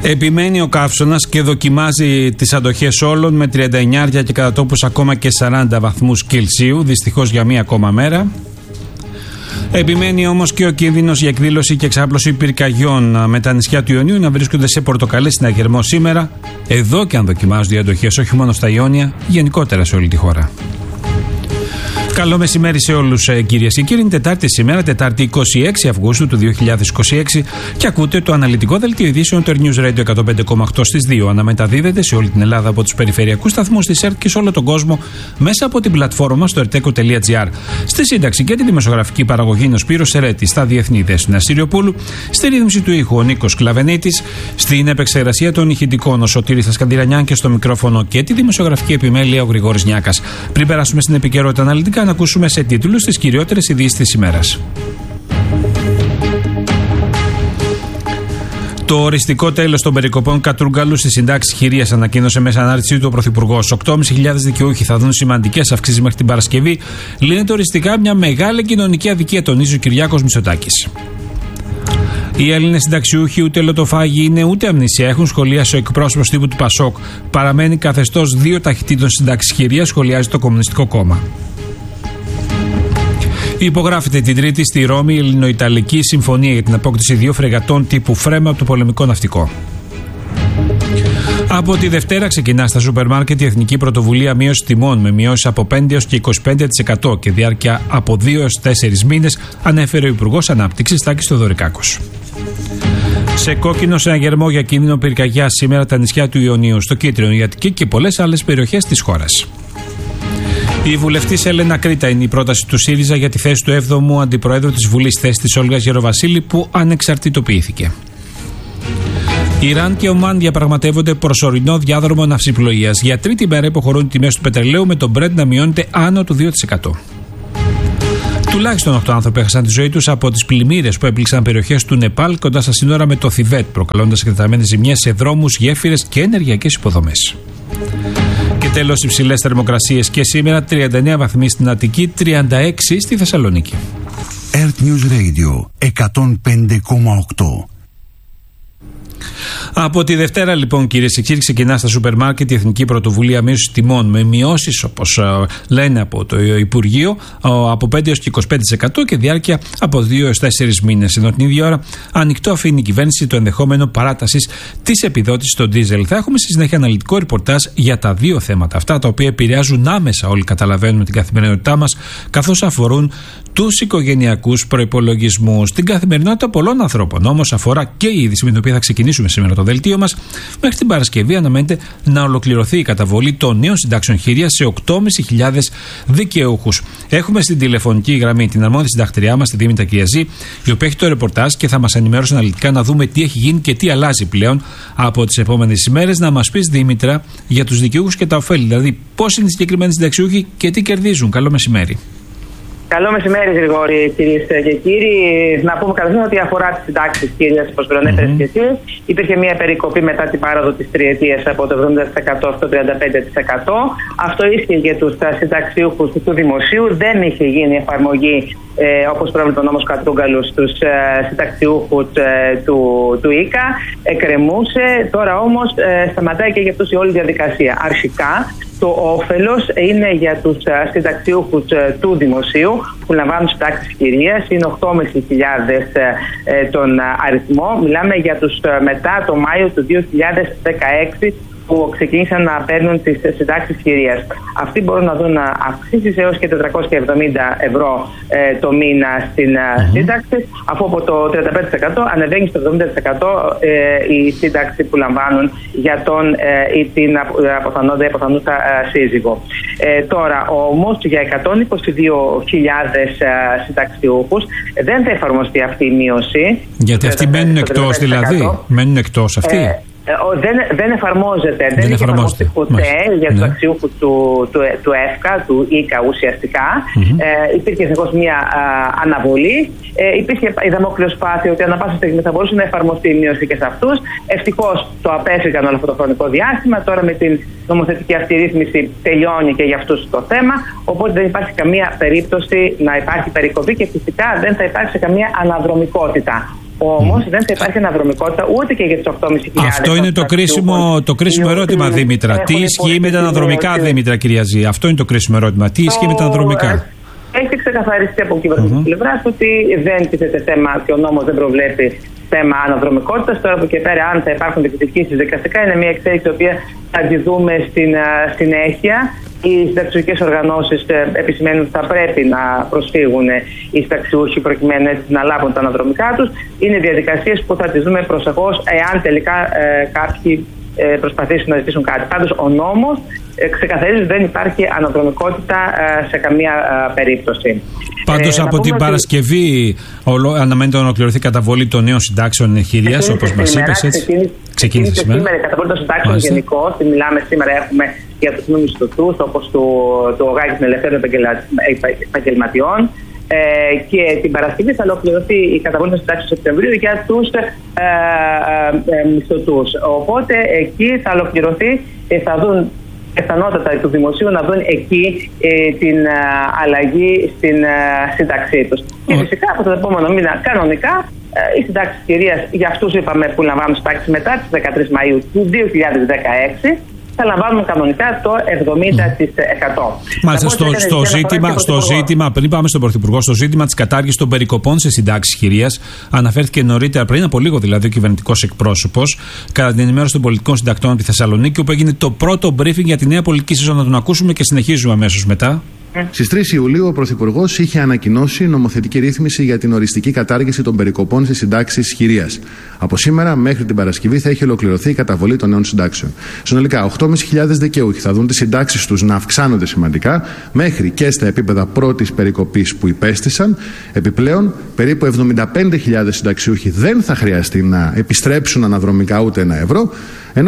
Επιμένει ο καύσωνας και δοκιμάζει τις αντοχές όλων με 39 και κατά τόπους ακόμα και 40 βαθμούς Κελσίου, δυστυχώς για μία ακόμα μέρα. Επιμένει όμως και ο κίνδυνος για εκδήλωση και εξάπλωση πυρκαγιών με τα νησιά του Ιωνίου να βρίσκονται σε πορτοκαλί συναγερμό σήμερα, εδώ και αν δοκιμάζονται οι αντοχές όχι μόνο στα Ιόνια, γενικότερα σε όλη τη χώρα. Καλό μεσημέρι σε όλους, κυρίες και κύριοι. Είναι Τετάρτη σήμερα, Τετάρτη 26 Αυγούστου του 2026, και ακούτε το αναλυτικό δελτίο ειδήσεων του News Radio 105,8 στις 2. Αναμεταδίδεται σε όλη την Ελλάδα από τους περιφερειακούς σταθμούς της ΕΡΤ και σε όλο τον κόσμο μέσα από την πλατφόρμα στο erteco.gr. Στη σύνταξη και τη δημοσιογραφική παραγωγή είναι ο Σπύρος Σερέτης, στα διεθνή δέσποινα Συριοπούλου, στη ρύθμιση του ήχου ο Νίκος Κλαβενίτης, στην επεξεργασία των ηχητικών ο Σωτήρης Ασκανδυρανιάν και στο μικρόφωνο και τη δημοσιογραφική επιμέλεια ο Γρηγόρης Νιάκας. Πριν περάσουμε στην επικαιρότητα αναλυτικά, να ακούσουμε σε τίτλους τις κυριότερες ειδήσεις της ημέρας. Το οριστικό τέλος των περικοπών κατρούγκαλου στις συντάξεις χειρίας ανακοίνωσε μέσα ανάρτησή του ο Πρωθυπουργός. 8.500 δικαιούχοι θα δουν σημαντικές αυξήσεις μέχρι την Παρασκευή. Λύνεται οριστικά μια μεγάλη κοινωνική αδικία, τονίζει ο Κυριάκος Μητσοτάκης. Οι Έλληνες συνταξιούχοι ούτε λοτοφάγοι είναι ούτε αμνησία. Έχουν σχολιάσει ο εκπρόσωπος τύπου του ΠΑΣΟΚ. Παραμένει καθεστώς δύο ταχυτήτων συντάξεις χειρίας, σχολιάζει το Κομμουνιστικό Κόμμα. Υπογράφεται την Τρίτη στη Ρώμη η Ελληνοϊταλική Συμφωνία για την απόκτηση 2 φρεγατών τύπου Φρέμα από το πολεμικό ναυτικό. Από τη Δευτέρα ξεκινά στα σούπερ μάρκετ η Εθνική Πρωτοβουλία Μείωση Τιμών με μειώσεις από 5% έως και 25% και διάρκεια από 2 έως 4 μήνες, ανέφερε ο Υπουργός Ανάπτυξης Τάκης Θεοδωρικάκος. Σε κόκκινο συναγερμό για κίνδυνο πυρκαγιάς σήμερα τα νησιά του Ιωνίου, στο Κίτρινο, η Αττική και πολλές άλλες περιοχές της χώρας. Η βουλευτής Έλενα Κρήτα είναι η πρόταση του ΣΥΡΙΖΑ για τη θέση του 7ου Αντιπροέδρου της Βουλής, θέση της Όλγας Γεροβασίλη, που ανεξαρτητοποιήθηκε. Ιράν και Ομάν διαπραγματεύονται προσωρινό διάδρομο ναυσιπλοείας. Για τρίτη μέρα υποχωρούν οι τιμές του πετρελαίου, με το Brent να μειώνεται άνω του 2%. Τουλάχιστον 8 άνθρωποι έχασαν τη ζωή τους από τις πλημμύρες που έπληξαν περιοχές του Νεπάλ κοντά στα σύνορα με το Θιβέτ, προκαλώντας εκτεταμένες ζημιές σε δρόμους, γέφυρες και ενεργειακές υποδομές. Και τέλος, υψηλές θερμοκρασίες και σήμερα, 39 βαθμοί στην Αττική, 36 στη Θεσσαλονίκη. Earth News Radio 105,8. Από τη Δευτέρα, λοιπόν, κυρίες και κύριοι, ξεκινά στα σούπερ μάρκετ η Εθνική Πρωτοβουλία Μείωσης Τιμών, με μειώσεις, όπως λένε από το Υπουργείο, από 5 έως και 25% και διάρκεια από 2 έως 4 μήνες. Ενώ την ίδια ώρα ανοιχτό αφήνει η κυβέρνηση το ενδεχόμενο παράτασης της επιδότησης στο ντίζελ. Θα έχουμε στη συνέχεια αναλυτικό ρεπορτάζ για τα δύο θέματα αυτά, τα οποία επηρεάζουν άμεσα, όλοι καταλαβαίνουμε, την καθημερινότητά μας, καθώς αφορούν τους οικογενειακούς προϋπολογισμούς, την καθημερινότητα πολλών ανθρώπων. Όμως αφορά και η είδηση με την οποία θα ξεκινήσουμε σήμερα το δελτίο μας. Μέχρι την Παρασκευή αναμένεται να ολοκληρωθεί η καταβολή των νέων συντάξεων χειρίας σε 8.500 δικαιούχους. Έχουμε στην τηλεφωνική γραμμή την αρμόδια συντακτριά μας, τη Δήμητρα Κυριαζή, η οποία έχει το ρεπορτάζ και θα μας ενημερώσει αναλυτικά να δούμε τι έχει γίνει και τι αλλάζει πλέον από τις επόμενες ημέρες. Να μας πεις, Δήμητρα, για τους δικαιούχους και τα ωφέλη, δηλαδή πώς είναι οι συγκεκριμένοι συνταξιούχοι και τι κερδίζουν. Καλό μεσημέρι. Καλό μεσημέρι, Γρηγόρη, κυρίες και κύριοι. Να πούμε καταρχήν ότι αφορά τις συντάξεις χειρίας, όπως προανέφερες και εσύ. Υπήρχε μια περικοπή μετά την πάροδο της τριετίας από το 70% στο 35%. Αυτό ίσχυε για τους συνταξιούχους του δημοσίου. Δεν είχε γίνει εφαρμογή, όπως προβλέπει ο νόμος Κατρούγκαλου, στους συνταξιούχους του ΙΚΑ. Εκκρεμούσε. Τώρα όμως σταματάει και για αυτούς η όλη διαδικασία. Αρχικά, το όφελος είναι για τους συνταξιούχους του δημοσίου που λαμβάνουν συντάξεις χειρίας. Είναι 8.500 τον αριθμό. Μιλάμε για τους μετά το Μάιο του 2016 που ξεκίνησαν να παίρνουν τις συντάξεις χειρίας. Αυτοί μπορούν να δουν αυξήσεις έως και 470 ευρώ το μήνα στην σύνταξη, αφού από το 35% ανεβαίνει στο 70% η σύνταξη που λαμβάνουν για τον ή την αποθανόντα ή αποθανούσα σύζυγο. Τώρα όμως για 122.000 συνταξιούχους δεν θα εφαρμοστεί αυτή η μείωση. Γιατί αυτοί μένουν εκτός, δηλαδή. Μένουν εκτός αυτοί. Δεν εφαρμόζεται. Δεν είχε εφαρμοστεί ποτέ για τους αξιούχους του ΕΦΚΑ, του ΙΚΑ ουσιαστικά. Υπήρχε συνεχώς μια αναβολή. Υπήρχε η δαμόκλειο σπάθη ότι ανά πάσα στιγμή θα μπορούσε να εφαρμοστεί η μείωση και σε αυτούς. Ευτυχώς το απέφυγαν όλο αυτό το χρονικό διάστημα. Τώρα με την νομοθετική αυτή ρύθμιση τελειώνει και για αυτούς το θέμα. Οπότε δεν υπάρχει καμία περίπτωση να υπάρχει περικοπή και φυσικά δεν θα υπάρξει καμία αναδρομικότητα. Όμως δεν θα υπάρχει αναδρομικότητα ούτε και για τις 8.500. Αυτό είναι το κρίσιμο ερώτημα, Δήμητρα. Τι ισχύει με τα αναδρομικά, Δήμητρα, κυρία Ζή? Αυτό είναι το κρίσιμο ερώτημα. Τι ισχύει με τα αναδρομικά? Έχει ξεκαθαριστεί από κυβερνητική πλευρά ότι δεν τίθεται θέμα και ο νόμος δεν προβλέπει θέμα αναδρομικότητας. Τώρα από και πέρα, αν θα υπάρχουν διεκδικήσεις δικαστικά, είναι μια εξέλιξη η οποία θα τη δούμε στην συνέχεια. Οι συνταξιωτικές οργανώσεις επισημαίνουν ότι θα πρέπει να προσφύγουν οι συνταξιούχοι προκειμένου να λάβουν τα αναδρομικά τους. Είναι διαδικασίες που θα τις δούμε προσεχώς, εάν τελικά κάποιοι προσπαθήσουν να ζητήσουν κάτι. Πάντως ο νόμος ξεκαθαρίζει ότι δεν υπάρχει αναδρομικότητα σε καμία περίπτωση. Πάντως από την Παρασκευή αναμένεται να ολοκληρωθεί η καταβολή των νέων συντάξεων εγχειρίας, όπως μας είπες. Ξεκίνησε σήμερα η καταβολή των συντάξεων γενικώς. Μιλάμε σήμερα, έχουμε για τους μη μισθωτούς, όπως το ΟΓΑ και των ελευθέρων επαγγελματιών. Και την Παρασκευή θα ολοκληρωθεί η καταβολή των συντάξεων Σεπτεμβρίου για τους μισθωτούς. Οπότε εκεί θα ολοκληρωθεί, θα δουν πιθανότατα του δημοσίου να δουν εκεί την αλλαγή στην σύνταξή τους. Και φυσικά από τον επόμενο μήνα κανονικά οι συντάξεις κυρίας για αυτούς είπαμε που λαμβάνουν συντάξεις μετά τις 13 Μαΐου του 2016 θα λαμβάνουν κανονικά το 70%. Μάλιστα, στο ζήτημα, πριν πάμε στον Πρωθυπουργό, στο ζήτημα της κατάργησης των περικοπών σε συντάξεις χειρίας, αναφέρθηκε νωρίτερα, πριν από λίγο δηλαδή, ο κυβερνητικός εκπρόσωπος, κατά την ενημέρωση των πολιτικών συντακτών από τη Θεσσαλονίκη, όπου έγινε το πρώτο briefing για τη νέα πολιτική σεζόν. Να τον ακούσουμε και συνεχίζουμε αμέσως μετά. Στις 3 Ιουλίου ο Πρωθυπουργός είχε ανακοινώσει νομοθετική ρύθμιση για την οριστική κατάργηση των περικοπών σε συντάξεις χειρίας. Από σήμερα μέχρι την Παρασκευή θα έχει ολοκληρωθεί η καταβολή των νέων συντάξεων. Συνολικά 8.500 δικαιούχοι θα δουν τις συντάξεις τους να αυξάνονται σημαντικά μέχρι και στα επίπεδα πρώτης περικοπής που υπέστησαν. Επιπλέον, περίπου 75.000 συνταξιούχοι δεν θα χρειαστεί να επιστρέψουν αναδρομικά ούτε ένα ευρώ, ενώ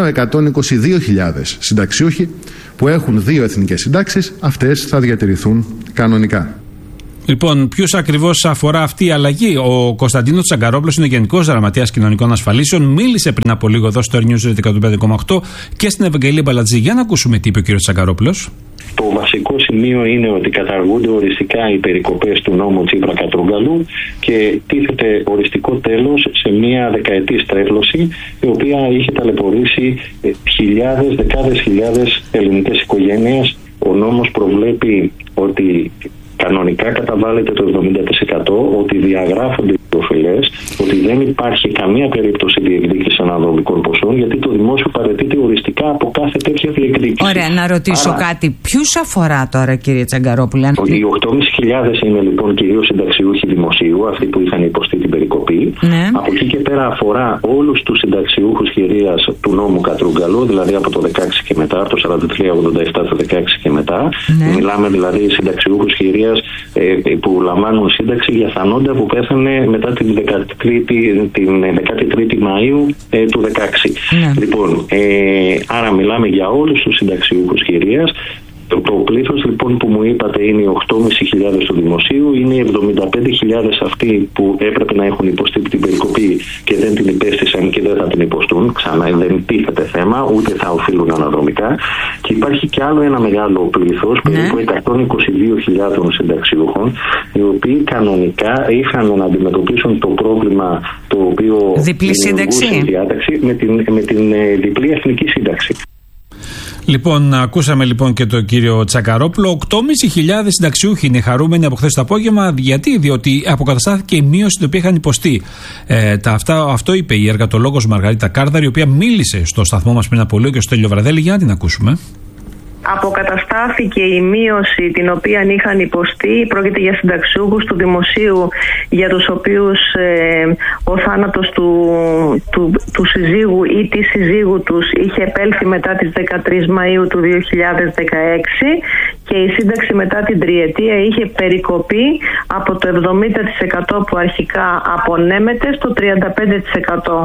122.000 συνταξιούχοι που έχουν 2 εθνικές συντάξεις, αυτές θα διατηρηθούν κανονικά. Λοιπόν, ποιους ακριβώς αφορά αυτή η αλλαγή? Ο Κωνσταντίνος Τσαγκαρόπουλος είναι Γενικός Γραμματέας Κοινωνικών Ασφαλίσεων. Μίλησε πριν από λίγο εδώ στο News 105,8 και στην Ευαγγελία Μπαλατζή. Για να ακούσουμε τι είπε ο κ. Τσαγκαρόπουλος. Το βασικό σημείο είναι ότι καταργούνται οριστικά οι περικοπές του νόμου Τσίπρα-Κατρούγκαλου και τίθεται οριστικό τέλος σε μια δεκαετή στρέβλωση, η οποία είχε ταλαιπωρήσει δεκάδες χιλιάδες ελληνικές οικογένειες. Ο νόμος προβλέπει ότι κανονικά καταβάλλεται το 70%, ότι διαγράφονται οι οφειλές, ότι δεν υπάρχει καμία περίπτωση διεκδίκησης αναδρομικών ποσών, γιατί το δημόσιο παραιτείται οριστικά από κάθε τέτοια διεκδίκηση. Ωραία, να ρωτήσω κάτι. Ποιους αφορά τώρα, κύριε Τσαγκαρόπουλε? Οι 8.500 είναι λοιπόν κυρίως συνταξιούχοι δημοσίου, αυτοί που είχαν υποστεί την περικοπή. Ναι. Από εκεί και πέρα αφορά όλους τους συνταξιούχους χειρίας του νόμου Κατρούγκαλου, δηλαδή από το 16 και μετά, από το 43-87 το 16 και μετά. Ναι. Μιλάμε δηλαδή συνταξιούχους χειρίας που λαμβάνουν σύνταξη για θανόντα που πέθανε μετά την 13η Μαΐου του 2016. Ναι. Λοιπόν, άρα μιλάμε για όλους τους συνταξιούχους χειρίας. Το πλήθος λοιπόν που μου είπατε είναι οι 8.500 του δημοσίου, είναι οι 75.000 αυτοί που έπρεπε να έχουν υποστεί την περικοπή και δεν την υπέστησαν και δεν θα την υποστούν. Ξανά δεν τίθεται θέμα, ούτε θα οφείλουν αναδρομικά. Και υπάρχει και άλλο ένα μεγάλο πλήθος, περίπου 122.000 συνταξιούχων, οι οποίοι κανονικά είχαν να αντιμετωπίσουν το πρόβλημα το οποίο δημιουργούσε η διάταξη με την διπλή εθνική σύνταξη. Λοιπόν, ακούσαμε λοιπόν και τον κύριο Τσακαρόπουλο. 8.500 συνταξιούχοι είναι χαρούμενοι από χθες το απόγευμα. Γιατί? Διότι αποκαταστάθηκε η μείωση την οποία είχαν υποστεί. Αυτό είπε η εργατολόγος Μαργαρίτα Κάρδαρη, η οποία μίλησε στο σταθμό μας πριν από λίγο και στο Στέλιο Βραδέλη. Για να την ακούσουμε. Αποκαταστάθηκε η μείωση την οποία είχαν υποστεί. Πρόκειται για συνταξιούχους του δημοσίου για τους οποίους ο θάνατος του συζύγου ή της συζύγου τους είχε επέλθει μετά τις 13 Μαΐου του 2016 και η σύνταξη μετά την τριετία είχε περικοπεί από το 70% που αρχικά απονέμεται στο 35%.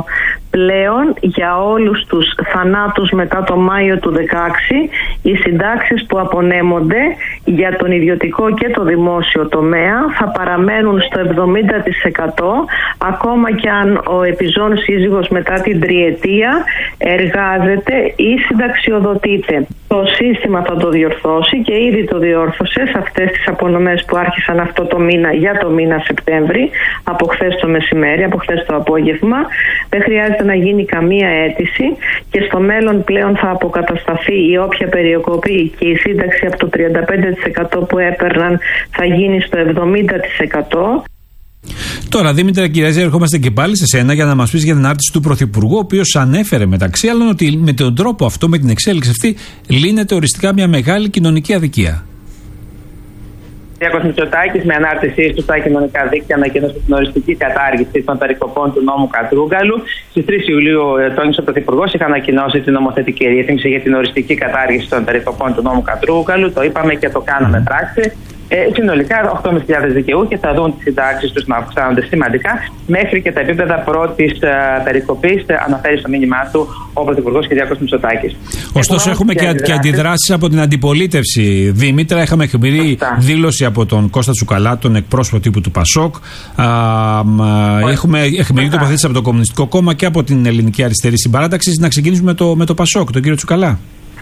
πλέον για όλους τους θανάτους μετά το Μάιο του 2016 οι συντάξεις που απονέμονται για τον ιδιωτικό και το δημόσιο τομέα θα παραμένουν στο 70% ακόμα και αν ο επιζών σύζυγος μετά την τριετία εργάζεται ή συνταξιοδοτείται. Το σύστημα θα το διορθώσει και ήδη το διόρθωσε σε αυτές τις απονομές που άρχισαν αυτό το μήνα για το μήνα Σεπτέμβρη, από χθες το μεσημέρι, από χθες το απόγευμα. Δεν χρειάζεται να γίνει καμία αίτηση και στο μέλλον πλέον θα αποκατασταθεί η όποια περικοπή και η σύνταξη από το 35% που έπαιρναν θα γίνει στο 70%. Τώρα, Δήμητρα Κυραζή, ερχόμαστε και πάλι σε σένα για να μας πεις για την άρτηση του Πρωθυπουργού, ο οποίος ανέφερε μεταξύ άλλων ότι με τον τρόπο αυτό, με την εξέλιξη αυτή, λύνεται οριστικά μια μεγάλη κοινωνική αδικία. Κυριάκος Μητσοτάκης, με ανάρτησή του στα κοινωνικά δίκτυα, ανακοίνωσε την οριστική κατάργηση των περικοπών του νόμου Κατρούγκαλου. Στις 3 Ιουλίου, τόνισε ο Πρωθυπουργός, είχε ανακοινώσει την νομοθετική ρύθμιση για την οριστική κατάργηση των περικοπών του νόμου Κατρούγκαλου. Το είπαμε και το κάναμε πράξη. Συνολικά 8.500 δικαιούχοι θα δουν τις συντάξεις τους να αυξάνονται σημαντικά μέχρι και τα επίπεδα πρώτης περικοπής, αναφέρει στο μήνυμά του ο Πρωθυπουργός Κυριάκος Μητσοτάκης. Ωστόσο, έχουμε και αντιδράσεις από την αντιπολίτευση. Δήμητρα, είχαμε εχμηρή δήλωση από τον Κώστα Τσουκαλά, τον εκπρόσωπο τύπου του ΠΑΣΟΚ. Έχουμε εχμηρή τοποθέτηση από το Κομμουνιστικό Κόμμα και από την Ελληνική Αριστερή Συμπαράταξη. Να ξεκινήσουμε με το ΠΑΣΟΚ, τον κύριο Τσουκαλά.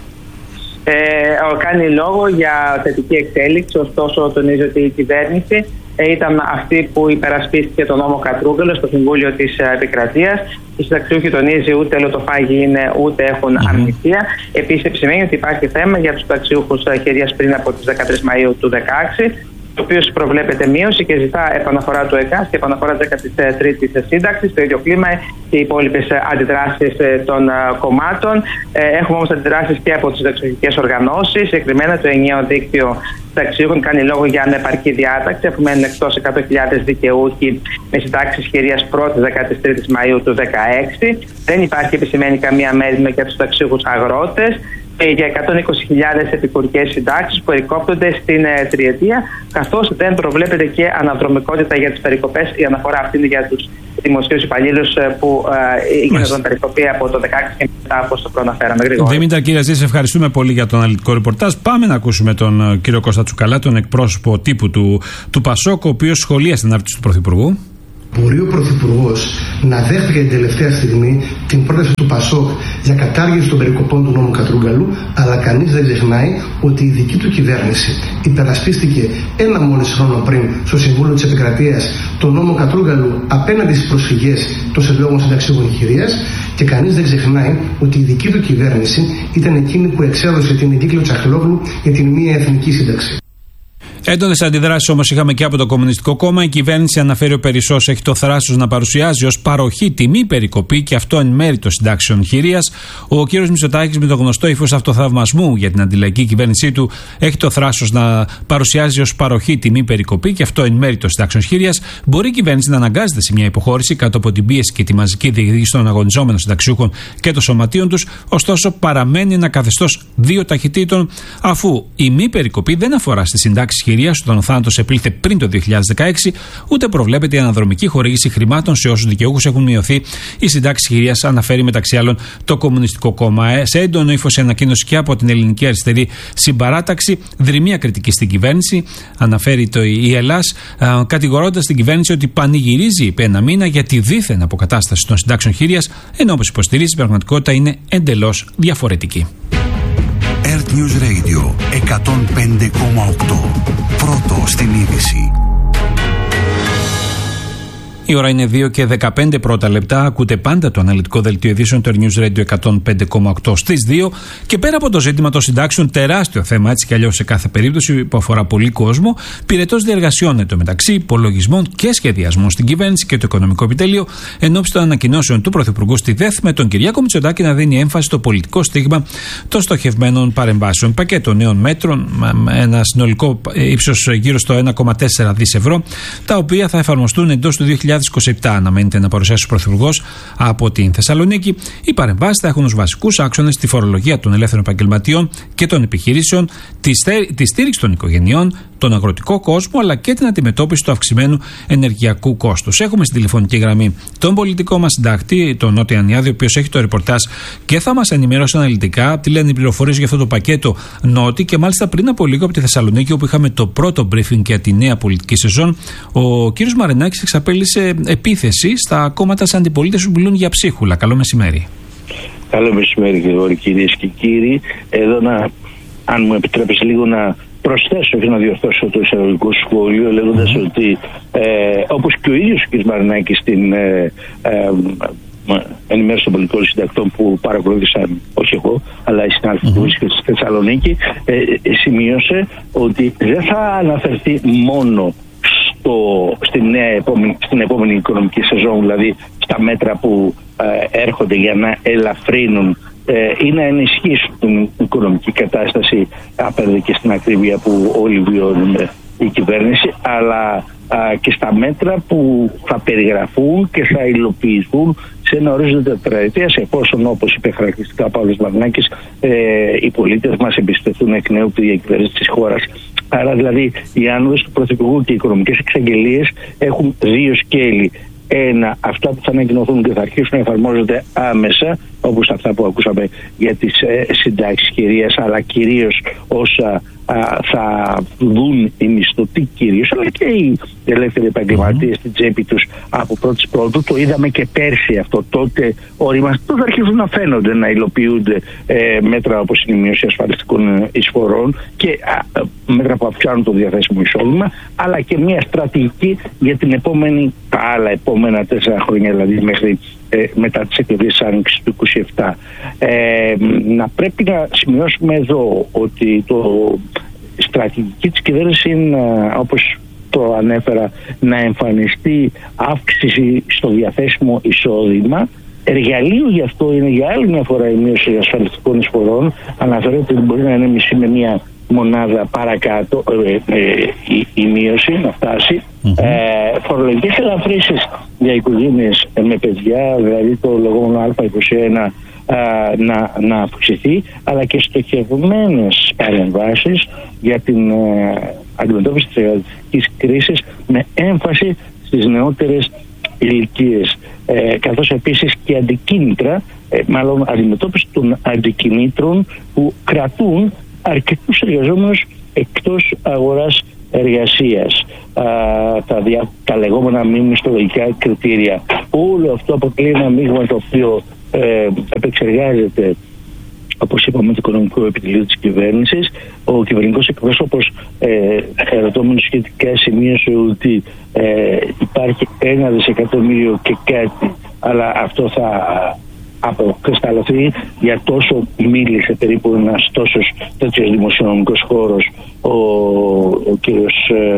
Κάνει λόγο για θετική εξέλιξη, ωστόσο τονίζει ότι η κυβέρνηση ήταν αυτή που υπερασπίστηκε τον νόμο Κατρούγκαλο στο Συμβούλιο της Επικρατείας. Οι συνταξιούχοι, τονίζει, ούτε ελωτοφάγοι είναι ούτε έχουν αμνηστία. Επίσης επισημαίνει ότι υπάρχει θέμα για τους συνταξιούχους χειρίας πριν από τις 13 Μαΐου του 2016, το οποίο προβλέπεται μείωση και ζητά επαναφορά του ΕΚΑΣ και επαναφορά της 13ης σύνταξης. Το ίδιο κλίμα και οι υπόλοιπες αντιδράσεις των κομμάτων. Έχουμε όμως αντιδράσεις και από τις συνταξιούχικές οργανώσεις. Συγκεκριμένα το ενιαίο δίκτυο συνταξιούχων κάνει λόγο για ανεπαρκή διάταξη, αφού μένουν εκτός 100.000 δικαιούχοι με συντάξεις χειρίας 13ης Μαΐου του 2016. Δεν υπάρχει, επισημαίνει, καμία μέρημνα για τους συνταξιούχους αγρότες. Για 120.000 επικουρικές συντάξεις που περικόπτονται στην τριετία, καθώς δεν προβλέπεται και αναδρομικότητα για τις περικοπές. Η αναφορά αυτή είναι για τους δημοσίους υπαλλήλους που γίνονταν περικοπή από το 2016 και μετά, όπως το προαναφέραμε γρήγορα. Δήμητρα Κυραζή, σε ευχαριστούμε πολύ για τον αναλυτικό ρεπορτάζ. Πάμε να ακούσουμε τον κύριο Κώστα Τσουκαλά, τον εκπρόσωπο τύπου του ΠΑΣΟΚ, ο οποίος σχολίασε την άρτηση του Πρωθυπουργού. Μπορεί ο Πρωθυπουργός να δέχτηκε την τελευταία στιγμή την πρόταση του ΠΑΣΟΚ για κατάργηση των περικοπών του νόμου Κατρούγκαλου, αλλά κανείς δεν ξεχνάει ότι η δική του κυβέρνηση υπερασπίστηκε ένα μόλις χρόνο πριν στο Συμβούλιο της Επικρατείας τον νόμο Κατρούγκαλου απέναντι στις προσφυγές των συλλόγων συνταξιούχων χειρίας, και κανείς δεν ξεχνάει ότι η δική του κυβέρνηση ήταν εκείνη που εξέδωσε την εγκύκλιο Τσαχλόγλου για την μία εθνική σύνταξη. Έντονες αντιδράσεις όμως είχαμε και από το Κομμουνιστικό Κόμμα. Η κυβέρνηση, αναφέρει ο Περισσός, έχει το θράσος να παρουσιάζει ως παροχή τιμή περικοπή και αυτό εν μέρει των συντάξεων χειρίας. Ο κ. Μητσοτάκης, με το γνωστό ύφος αυτοθαυμασμού για την αντιλαϊκή κυβέρνησή του, έχει το θράσος να παρουσιάζει ως παροχή τιμή περικοπή και αυτό εν μέρει των συντάξεων χειρίας. Μπορεί η κυβέρνηση να αναγκάζεται σε μια υποχώρηση κάτω από την πίεση και τη μαζική διεκδίκηση των αγωνιζόμενων συνταξιούχων και των σωματείων τους. Ωστόσο, παραμένει ένα καθεστώς δύο ταχυτήτων, αφού η μη περικοπή δεν αφορά στις συντάξεις χειρίας, όταν ο θάνατος επήλθε πριν το 2016, ούτε προβλέπεται η αναδρομική χορήγηση χρημάτων σε όσους δικαιούχους έχουν μειωθεί οι συντάξεις χειρίας, αναφέρει μεταξύ άλλων το Κομμουνιστικό Κόμμα. Σε έντονο ύφος η ανακοίνωση και από την Ελληνική Αριστερή Συμπαράταξη, δρυμία κριτική στην κυβέρνηση, αναφέρει η Ελλάς, κατηγορώντας την κυβέρνηση ότι πανηγυρίζει επί ένα μήνα για τη δίθεν αποκατάσταση των συντάξεων χειρίας, ενώ όπως υποστηρίζει η πραγματικότητα είναι εντελώς διαφορετική. Earth News Radio 105,8. Πρώτο στην είδηση. Η ώρα είναι 2 και 15 πρώτα λεπτά. Ακούτε πάντα το αναλυτικό δελτίο ειδήσεων του News Radio 105,8 στις 2. Και πέρα από το ζήτημα των συντάξεων, τεράστιο θέμα έτσι κι αλλιώς σε κάθε περίπτωση που αφορά πολύ κόσμο, πυρετός διεργασιών εντωμεταξύ, υπολογισμών και σχεδιασμών στην κυβέρνηση και το Οικονομικό Επιτέλειο, ενόψει των ανακοινώσεων του Πρωθυπουργού στη ΔΕΘ, με τον Κυριάκο Μητσοτάκη να δίνει έμφαση στο πολιτικό στίγμα των στοχευμένων παρεμβάσεων. Πακέτο νέων μέτρων, ένα συνολικό ύψος γύρω στο 1,4 δις ευρώ, τα οποία θα εφαρμοστούν εντός του 2027. Αναμένεται να παρουσιάσει ο Πρωθυπουργός από την Θεσσαλονίκη. Οι παρεμβάσεις θα έχουν ως βασικούς άξονες τη φορολογία των ελεύθερων επαγγελματιών και των επιχειρήσεων, τη στήριξη των οικογενειών, τον αγροτικό κόσμο αλλά και την αντιμετώπιση του αυξημένου ενεργειακού κόστους. Έχουμε στην τηλεφωνική γραμμή τον πολιτικό μας συντάκτη, τον Νότι Ανιάδη, ο οποίος έχει το ρεπορτάζ και θα μας ενημερώσει αναλυτικά τι λένε οι πληροφορίες για αυτό το πακέτο, Νότι. Και μάλιστα πριν από λίγο από τη Θεσσαλονίκη, όπου είχαμε το πρώτο briefing για τη νέα πολιτική σεζόν, ο κύριος Μαρινάκης εξαπέλυσε επίθεση στα κόμματα της αντιπολίτευσης που μιλούν για ψίχουλα. Καλό μεσημέρι. Καλό μεσημέρι, Γρηγόρη, κυρίες και κύριοι. Εδώ αν μου επιτρέπεις λίγο να προσθέσω και να διορθώσω το εισαγωγικό σχόλιο, λέγοντας ότι όπως και ο ίδιος ο κ. Μαρινάκης στην ενημέρωση των πολιτικών συντακτών που παρακολούθησαν, όχι εγώ, αλλά οι συνάδελφοι που βρίσκονται στη Θεσσαλονίκη, σημείωσε ότι δεν θα αναφερθεί μόνο στην επόμενη οικονομική σεζόν, δηλαδή στα μέτρα που έρχονται για να ελαφρύνουν ή να ενισχύσουν την οικονομική κατάσταση απέναντι και στην ακρίβεια που όλοι βιώνουμε η κυβέρνηση, αλλά και στα μέτρα που θα περιγραφούν και θα υλοποιηθούν σε ένα ορίζοντα τετραετίας, εφόσον, όπως είπε χαρακτηριστικά ο Παύλος Μαρινάκης, οι πολίτες μας εμπιστευτούν εκ νέου τη διακυβέρνηση της χώρας. Άρα δηλαδή οι άνοδες του Πρωθυπουργού και οι οικονομικές εξαγγελίες έχουν δύο σκέλη. Ένα, αυτά που θα ανακοινωθούν και θα αρχίσουν να εφαρμόζονται άμεσα, όπως αυτά που ακούσαμε για τις συντάξεις κυρίας, αλλά κυρίως όσα θα δουν οι μισθωτοί κυρίως, αλλά και οι ελεύθεροι επαγγελματίες στην τσέπη τους από πρώτου. Το είδαμε και πέρσι αυτό. Τότε θα αρχίζουν να φαίνονται, να υλοποιούνται μέτρα όπως είναι η μείωση ασφαλιστικών εισφορών και μέτρα που αυξάνουν το διαθέσιμο εισόδημα, αλλά και μια στρατηγική για τα άλλα επόμενα 4 χρόνια, δηλαδή μέχρι μετά τις εκλογές της Άνοιξης του 2027. Να πρέπει να σημειώσουμε εδώ ότι η στρατηγική της κυβέρνησης είναι, όπως το ανέφερα, να εμφανιστεί αύξηση στο διαθέσιμο εισόδημα. Εργαλείο γι' αυτό είναι για άλλη μια φορά η μείωση ασφαλιστικών εισφορών. Αναφέρεται ότι μπορεί να είναι μισή με μια μονάδα παρακάτω η μείωση να φτάσει. Φορολογικές ελαφρύσεις για οικογένειες με παιδιά, δηλαδή το λεγόμενο Α21 να αυξηθεί, αλλά και στοχευμένες παρεμβάσεις για την αντιμετώπιση της εργατικής κρίσης με έμφαση στις νεότερες ηλικίες, καθώς επίσης και αντικίνητρα, μάλλον αντιμετώπιση των αντικινήτρων που κρατούν αρκετούς εργαζόμενους εκτός αγοράς εργασίας, τα λεγόμενα μη μισθολογικά κριτήρια. Όλο αυτό αποτελεί ένα μείγμα το οποίο επεξεργάζεται, όπως είπαμε, το οικονομικό επιτελείο της κυβέρνησης. Ο κυβερνητικός εκπρόσωπος, ερωτώμενος σχετικά, σημείωσε ότι υπάρχει 1 δισεκατομμύριο και κάτι, αλλά αυτό θα αποκρισταλωθεί, για τόσο μίλησε περίπου ένας τέτοιος δημοσιονομικός χώρος ο κύριος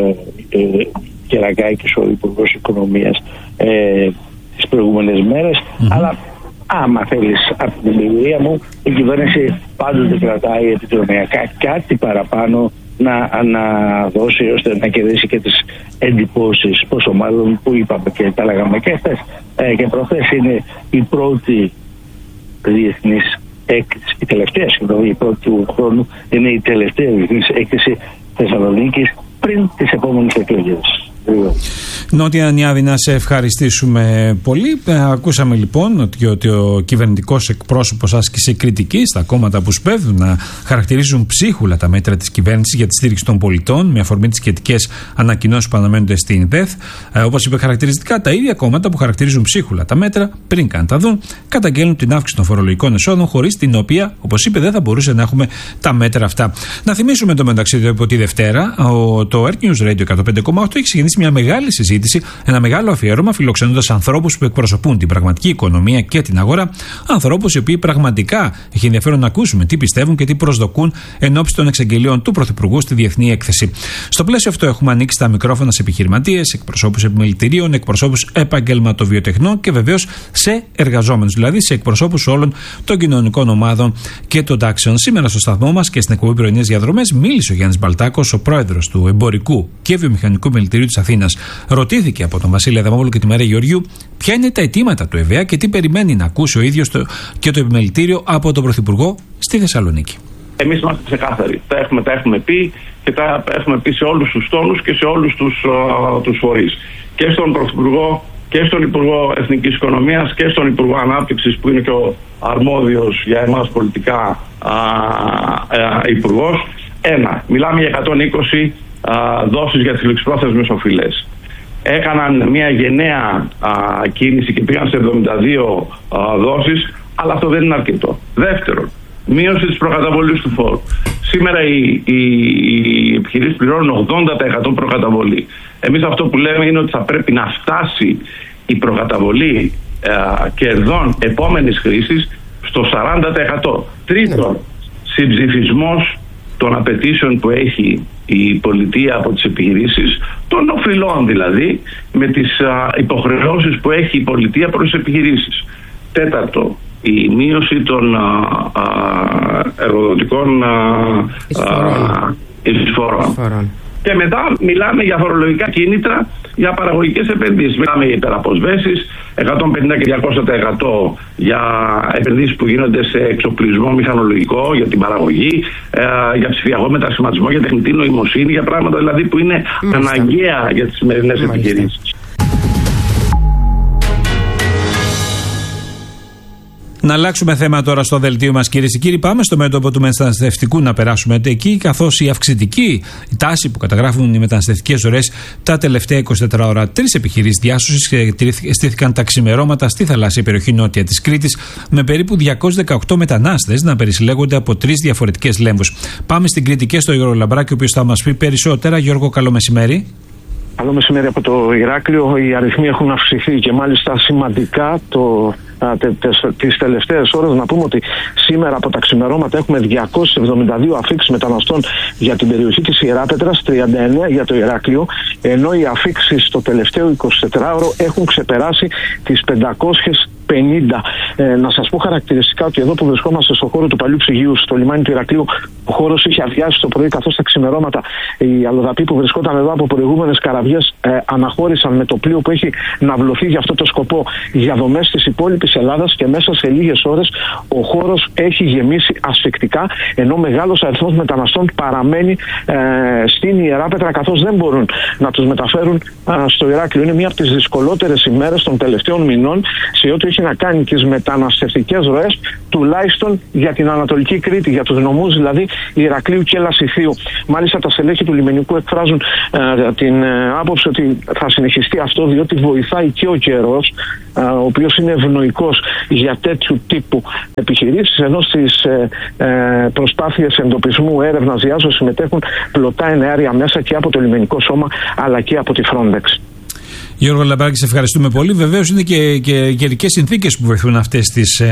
Κερακάκης, ο Υπουργός Οικονομίας, τις προηγούμενες μέρες. Αλλά άμα θέλεις, από την εμπειρία μου, η κυβέρνηση πάντοτε κρατάει επιδρομιακά κάτι παραπάνω να δώσει, ώστε να κερδίσει και τις εντυπώσεις, πόσο μάλλον που είπαμε και τα λέγαμε και χθες και προχθές. Είναι η πρώτη διεθνής έκθεση, η τελευταία, η πρώτη του χρόνου, είναι η τελευταία διεθνής έκθεση Θεσσαλονίκης πριν τις επόμενες εκλογές. Νότι Ανιάδη, να σε ευχαριστήσουμε πολύ. Ακούσαμε λοιπόν ότι ο κυβερνητικός εκπρόσωπος άσκησε κριτική στα κόμματα που σπέβδουν να χαρακτηρίζουν ψίχουλα τα μέτρα της κυβέρνησης για τη στήριξη των πολιτών, με αφορμή τις σχετικές ανακοινώσεις που αναμένονται στην ΔΕΘ. Όπως είπε χαρακτηριστικά, τα ίδια κόμματα που χαρακτηρίζουν ψίχουλα τα μέτρα, πριν καν τα δουν, καταγγέλνουν την αύξηση των φορολογικών εσόδων, χωρίς την οποία, όπως είπε, δεν θα μπορούσε να έχουμε τα μέτρα αυτά. Να θυμίσουμε το μεταξύ από τη Δευτέρα, το Earth News Radio 105,8 έχει ξεκινήσει μια μεγάλη συζήτηση, ένα μεγάλο αφιέρωμα, φιλοξενώντας ανθρώπους που εκπροσωπούν την πραγματική οικονομία και την αγορά. Ανθρώπους οι οποίοι πραγματικά έχει ενδιαφέρον να ακούσουμε τι πιστεύουν και τι προσδοκούν ενόψει των εξαγγελίων του Πρωθυπουργού στη Διεθνή Έκθεση. Στο πλαίσιο αυτό, έχουμε ανοίξει τα μικρόφωνα σε επιχειρηματίες, εκπροσώπους επιμελητηρίων, εκπροσώπους επαγγελματοβιοτεχνών και βεβαίως σε εργαζόμενους, δηλαδή σε εκπροσώπους όλων των κοινωνικών ομάδων και των τάξεων. Σήμερα στο σταθμό μας και στην εκπομπή Πρωινές Διαδρομές μίλησε ο Γιάννης Μπαλτάκος, ο πρόεδρος του Εμπορικού και Βιομηχανικού Επιμελητηρίου της Αθήνας. Ρωτήθηκε από τον Βασίλη Αδαμόπουλο και τη Μαρία Γεωργιού ποια είναι τα αιτήματα του ΕΒΕΑ και τι περιμένει να ακούσει ο ίδιος και το επιμελητήριο από τον Πρωθυπουργό στη Θεσσαλονίκη. Εμείς είμαστε ξεκάθαροι. Τα έχουμε πει και τα έχουμε πει σε όλους τους τόνους και σε όλους τους φορείς. Και στον Πρωθυπουργό και στον Υπουργό Εθνικής Οικονομίας και στον Υπουργό Ανάπτυξης, που είναι και ο αρμόδιος για εμάς πολιτικά υπουργός. Μιλάμε για 120 δόσεις για τις ληξιπρόθεσμες οφειλές. Έκαναν μια γενναία κίνηση και πήγαν σε 72 δόσεις, αλλά αυτό δεν είναι αρκετό. Δεύτερον, μείωση της προκαταβολής του φόρου. Σήμερα οι επιχειρήσεις πληρώνουν 80% προκαταβολή. Εμείς αυτό που λέμε είναι ότι θα πρέπει να φτάσει η προκαταβολή κερδών επόμενης χρήσης στο 40%. Τρίτον, συμψηφισμός των απαιτήσεων που έχει η πολιτεία από τις επιχειρήσεις, των οφειλών δηλαδή, με τις υποχρεώσεις που έχει η πολιτεία προς τις επιχειρήσεις. Τέταρτο, η μείωση των εργοδοτικών εισφορών. Και μετά μιλάμε για φορολογικά κίνητρα για παραγωγικές επενδύσεις. Μιλάμε για υπεραποσβέσεις, 150 και 200% για επενδύσεις που γίνονται σε εξοπλισμό μηχανολογικό, για την παραγωγή, για ψηφιακό μετασχηματισμό, για τεχνητή νοημοσύνη, για πράγματα δηλαδή που είναι αναγκαία για τις σημερινές επιχειρήσεις. Να αλλάξουμε θέμα τώρα στο δελτίο μας, κυρίες και κύριοι. Πάμε στο μέτωπο του μεταναστευτικού να περάσουμε εκεί, καθώς η αυξητική τάση που καταγράφουν οι μεταναστευτικές ροές τα τελευταία 24 ώρα. 3 επιχειρήσεις διάσωσης στήθηκαν τα ξημερώματα στη θαλάσσια περιοχή νότια της Κρήτης, με περίπου 218 μετανάστες να περισυλλέγονται από 3 διαφορετικές λέμβους. Πάμε στην Κρήτη και στο Γιώργο Λαμπράκη, ο οποίος θα μας πει περισσότερα. Γιώργο, καλό μεσημέρι. Καλό μεσημέρι από το Ηράκλειο. Οι αριθμοί έχουν αυξηθεί και μάλιστα σημαντικά τις τελευταίες ώρες. Να πούμε ότι σήμερα από τα ξημερώματα έχουμε 272 αφήξεις μεταναστών για την περιοχή της Ιεράπετρας, 39 για το Ηράκλειο, ενώ οι αφήξεις στο τελευταίο 24ωρο έχουν ξεπεράσει τις 550. Να σας πω χαρακτηριστικά ότι εδώ που βρισκόμαστε στο χώρο του παλιού ψυγείου, στο λιμάνι του Ηρακλείου, ο χώρος είχε αδειάσει το πρωί, καθώς τα ξημερώματα οι αλλοδαποί που βρισκόταν εδώ από προηγούμενες καραβιές αναχώρησαν με το πλοίο που έχει ναυλωθεί για αυτό το σκοπό για δομές της υπόλοιπης Ελλάδας, και μέσα σε λίγες ώρες ο χώρος έχει γεμίσει ασφυκτικά, ενώ μεγάλος αριθμός μεταναστών παραμένει στην Ιεράπετρα, καθώς δεν μπορούν να τους μεταφέρουν στο Ηράκλειο. Είναι μία από τις δυσκολότερες ημέρες των τελευταίων μηνών σε ό,τι έχει να κάνει τις μεταναστευτικές ροές, τουλάχιστον για την Ανατολική Κρήτη, για τους νομούς δηλαδή Ηρακλείου και Λασιθίου. Μάλιστα τα στελέχη του λιμενικού εκφράζουν την άποψη ότι θα συνεχιστεί αυτό, διότι βοηθάει και ο καιρός, ο οποίος είναι ευνοϊκός για τέτοιου τύπου επιχειρήσεις, ενώ στις προσπάθειες εντοπισμού, έρευνας, διάσωσης συμμετέχουν πλωτά εναέρια μέσα και από το λιμενικό σώμα αλλά και από τη Frontex. Γιώργο Λαμπράκη, σε ευχαριστούμε πολύ. Βεβαίως είναι και καιρικές συνθήκες που βοηθούν αυτές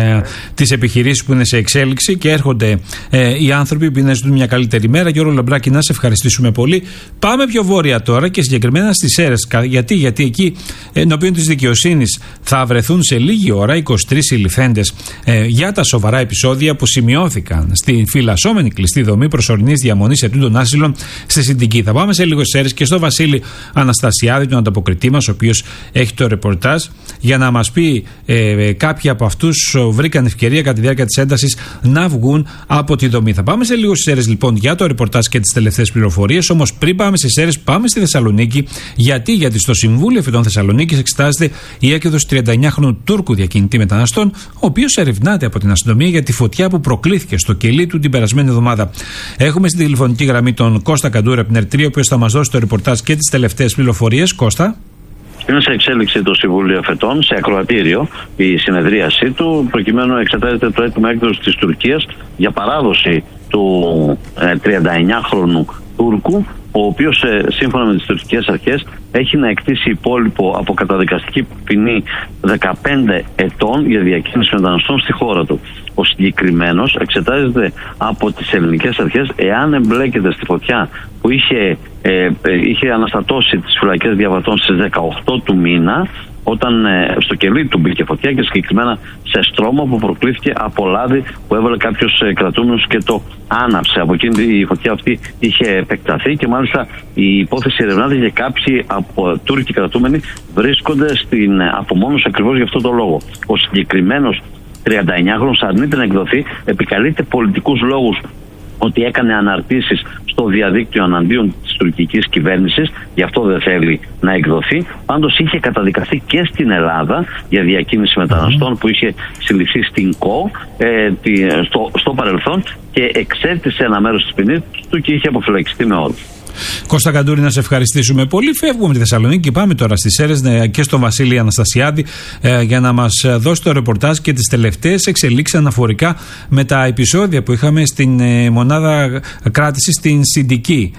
τις επιχειρήσεις που είναι σε εξέλιξη και έρχονται οι άνθρωποι που ζητούν μια καλύτερη μέρα. Γιώργο Λαμπράκη, να σε ευχαριστήσουμε πολύ. Πάμε πιο βόρεια τώρα και συγκεκριμένα στις Σέρρες. Γιατί εκεί, ενώπιον της δικαιοσύνης, θα βρεθούν σε λίγη ώρα 23 συλληφθέντες για τα σοβαρά επεισόδια που σημειώθηκαν στη φυλασσόμενη κλειστή δομή προσωρινής διαμονής ετούντων άσυλων στη Συντική. Θα πάμε σε λίγο στις Σέρρες και στο Βασίλη Αναστασιάδη, τον ανταποκριτή μας, ο οποίος έχει το ρεπορτάζ, για να μας πει κάποιοι από αυτούς βρήκαν ευκαιρία κατά τη διάρκεια της έντασης να βγουν από τη δομή. Θα πάμε σε λίγο στις Σέρρες λοιπόν για το ρεπορτάζ και τις τελευταίες πληροφορίες. Όμως πριν πάμε στις Σέρρες, πάμε στη Θεσσαλονίκη. Γιατί στο Συμβούλιο Φοιτών Θεσσαλονίκης εξετάζεται η έκδοση 39χρονου Τούρκου διακινητή μεταναστών, ο οποίος ερευνάται από την αστυνομία για τη φωτιά που προκλήθηκε στο κελί του την περασμένη εβδομάδα. Έχουμε στην τηλεφωνική γραμμή τον Κώστα Καντούρα από την Ερτρία, ο οποίος θα μας δώσει το ρεπορτάζ και τις τελευταίες πληροφορίες. Κώστα. Είναι σε εξέλιξη το Συμβούλιο Φετών, σε ακροατήριο η συνεδρίασή του, προκειμένου να εξετάζεται το αίτημα έκδοσης της Τουρκίας για παράδοση του 39χρονου Τούρκου, ο οποίος σύμφωνα με τις τουρκικές αρχές έχει να εκτίσει υπόλοιπο από καταδικαστική ποινή 15 ετών για διακίνηση μεταναστών στη χώρα του. Ο συγκεκριμένος εξετάζεται από τις ελληνικές αρχές εάν εμπλέκεται στη φωτιά που είχε αναστατώσει τις φυλακές διαβατών στις 18 του μήνα, όταν στο κελί του μπήκε φωτιά, και συγκεκριμένα σε στρώμα που προκλήθηκε από λάδι που έβαλε κάποιος κρατούμενος και το άναψε. Από εκείνη η φωτιά αυτή είχε επεκταθεί και μάλιστα η υπόθεση ερευνάται και κάποιοι από Τούρκοι κρατούμενοι βρίσκονται στην απομόνωση ακριβώς γι' αυτό το λόγο. Ο συγκεκριμένος 39χρονος αρνείται να εκδοθεί, επικαλείται πολιτικούς λόγους ότι έκανε αναρτήσεις στο στο διαδίκτυο εναντίον της τουρκικής κυβέρνησης, γι' αυτό δεν θέλει να εκδοθεί. Πάντως είχε καταδικαστεί και στην Ελλάδα για διακίνηση μεταναστών που είχε συλληφθεί στην ΚΟ στο παρελθόν και εξέτησε ένα μέρος της ποινής του και είχε αποφυλακιστεί με όρους. Κώστα Καντούρη, να σε ευχαριστήσουμε πολύ. Φεύγουμε από τη Θεσσαλονίκη και πάμε τώρα στις Σέρρες και στον Βασίλη Αναστασιάδη για να μας δώσει το ρεπορτάζ και τις τελευταίες εξελίξεις αναφορικά με τα επεισόδια που είχαμε στην μονάδα κράτησης στην Συντική,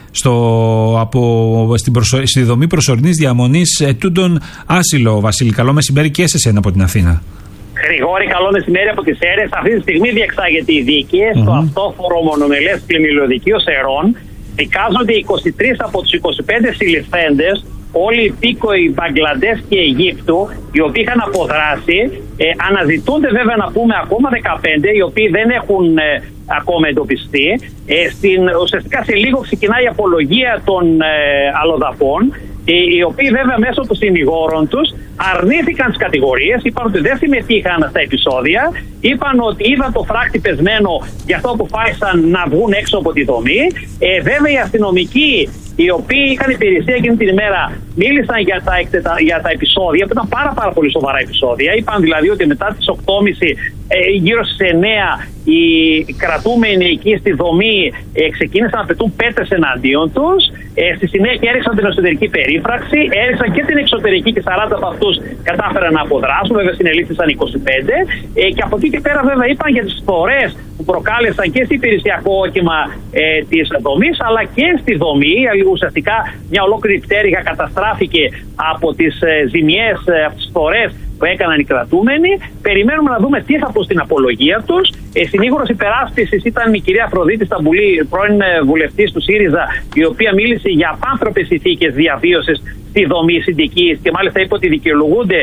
στη δομή προσωρινής διαμονής ετούντων άσυλο. Βασίλη, καλό μεσημέρι και σε εσένα από την Αθήνα. Γρηγόρη, καλό μεσημέρι από τις Σέρρες. Αυτή τη στιγμή διεξάγεται η δίκη στο αυτόφορο μονομελές πλημμυλιωδικείο Σερών. Δικάζονται 23 από τους 25 συλληφθέντες, όλοι υπήκοοι Μπαγκλαντές και Αιγύπτου, οι οποίοι είχαν αποδράσει. Αναζητούνται βέβαια να πούμε ακόμα 15, οι οποίοι δεν έχουν ακόμα εντοπιστεί. Ουσιαστικά σε λίγο ξεκινάει η απολογία των αλλοδαπών, οι οποίοι βέβαια μέσω των συνηγόρων τους αρνήθηκαν τις κατηγορίες, είπαν ότι δεν συμμετείχαν στα επεισόδια, είπαν ότι είδαν το φράκτη πεσμένο, γι' αυτό αποφάσισαν να βγουν έξω από τη δομή. Βέβαια οι αστυνομικοί, οι οποίοι είχαν υπηρεσία εκείνη την ημέρα, μίλησαν για τα επεισόδια, που ήταν πάρα πολύ σοβαρά επεισόδια. Είπαν δηλαδή ότι μετά τις 8.30 γύρω στις 9 οι κρατούμενοι εκεί στη δομή ξεκίνησαν να πετούν πέτρες εναντίον τους. Στη συνέχεια έριξαν την εσωτερική περίφραξη, έριξαν και την εξωτερική και 40 από αυτούς κατάφεραν να αποδράσουν, βέβαια συνελήφθησαν 25. Και από εκεί και πέρα βέβαια είπαν για τις φορές που προκάλεσαν και στο υπηρεσιακό όχημα της δομής, αλλά και στη δομή. Ουσιαστικά μια ολόκληρη πτέρυγα καταστράφηκε από τις ζημιές, από τις φορές που έκαναν οι κρατούμενοι. Περιμένουμε να δούμε τι θα πω στην απολογία τους. Συνήγορος υπεράσπισης ήταν η κυρία Αφροδίτη Σταμπουλή, πρώην βουλευτής του ΣΥΡΙΖΑ, η οποία μίλησε για απάνθρωπες συνθήκες διαβίωσης στη δομή Συντικής και μάλιστα είπε ότι δικαιολογούνται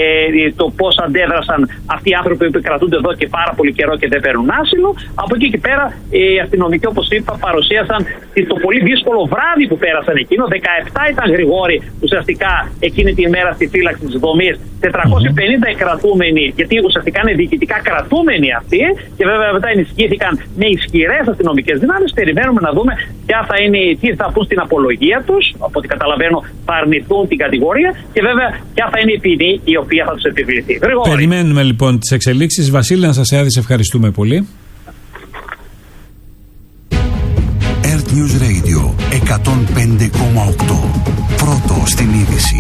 το πώς αντέδρασαν αυτοί οι άνθρωποι που κρατούνται εδώ και πάρα πολύ καιρό και δεν παίρνουν άσυλο. Από εκεί και πέρα οι αστυνομικοί, όπως είπα, παρουσίασαν το πολύ δύσκολο βράδυ που πέρασαν εκείνο. 17 ήταν Γρηγόρη ουσιαστικά εκείνη τη μέρα στη φύλαξη της δομής. 450 οι κρατούμενοι, γιατί ουσιαστικά είναι διοικητικά κρατούμενοι αυτοί, και βέβαια μετά ενισχύθηκαν με ισχυρές αστυνομικές δυνάμεις. Περιμένουμε να δούμε τι θα πούν στην απολογία τους. Από ό,τι καταλαβαίνω, θα αρνηθούν την κατηγορία και βέβαια ποια θα είναι η ποινή η οποία θα τους επιβληθεί. Περιμένουμε λοιπόν τις εξελίξεις. Βασίλη Αναστασιάδη, σε ευχαριστούμε πολύ. Earth News Radio 105,8. Πρώτο στην είδηση.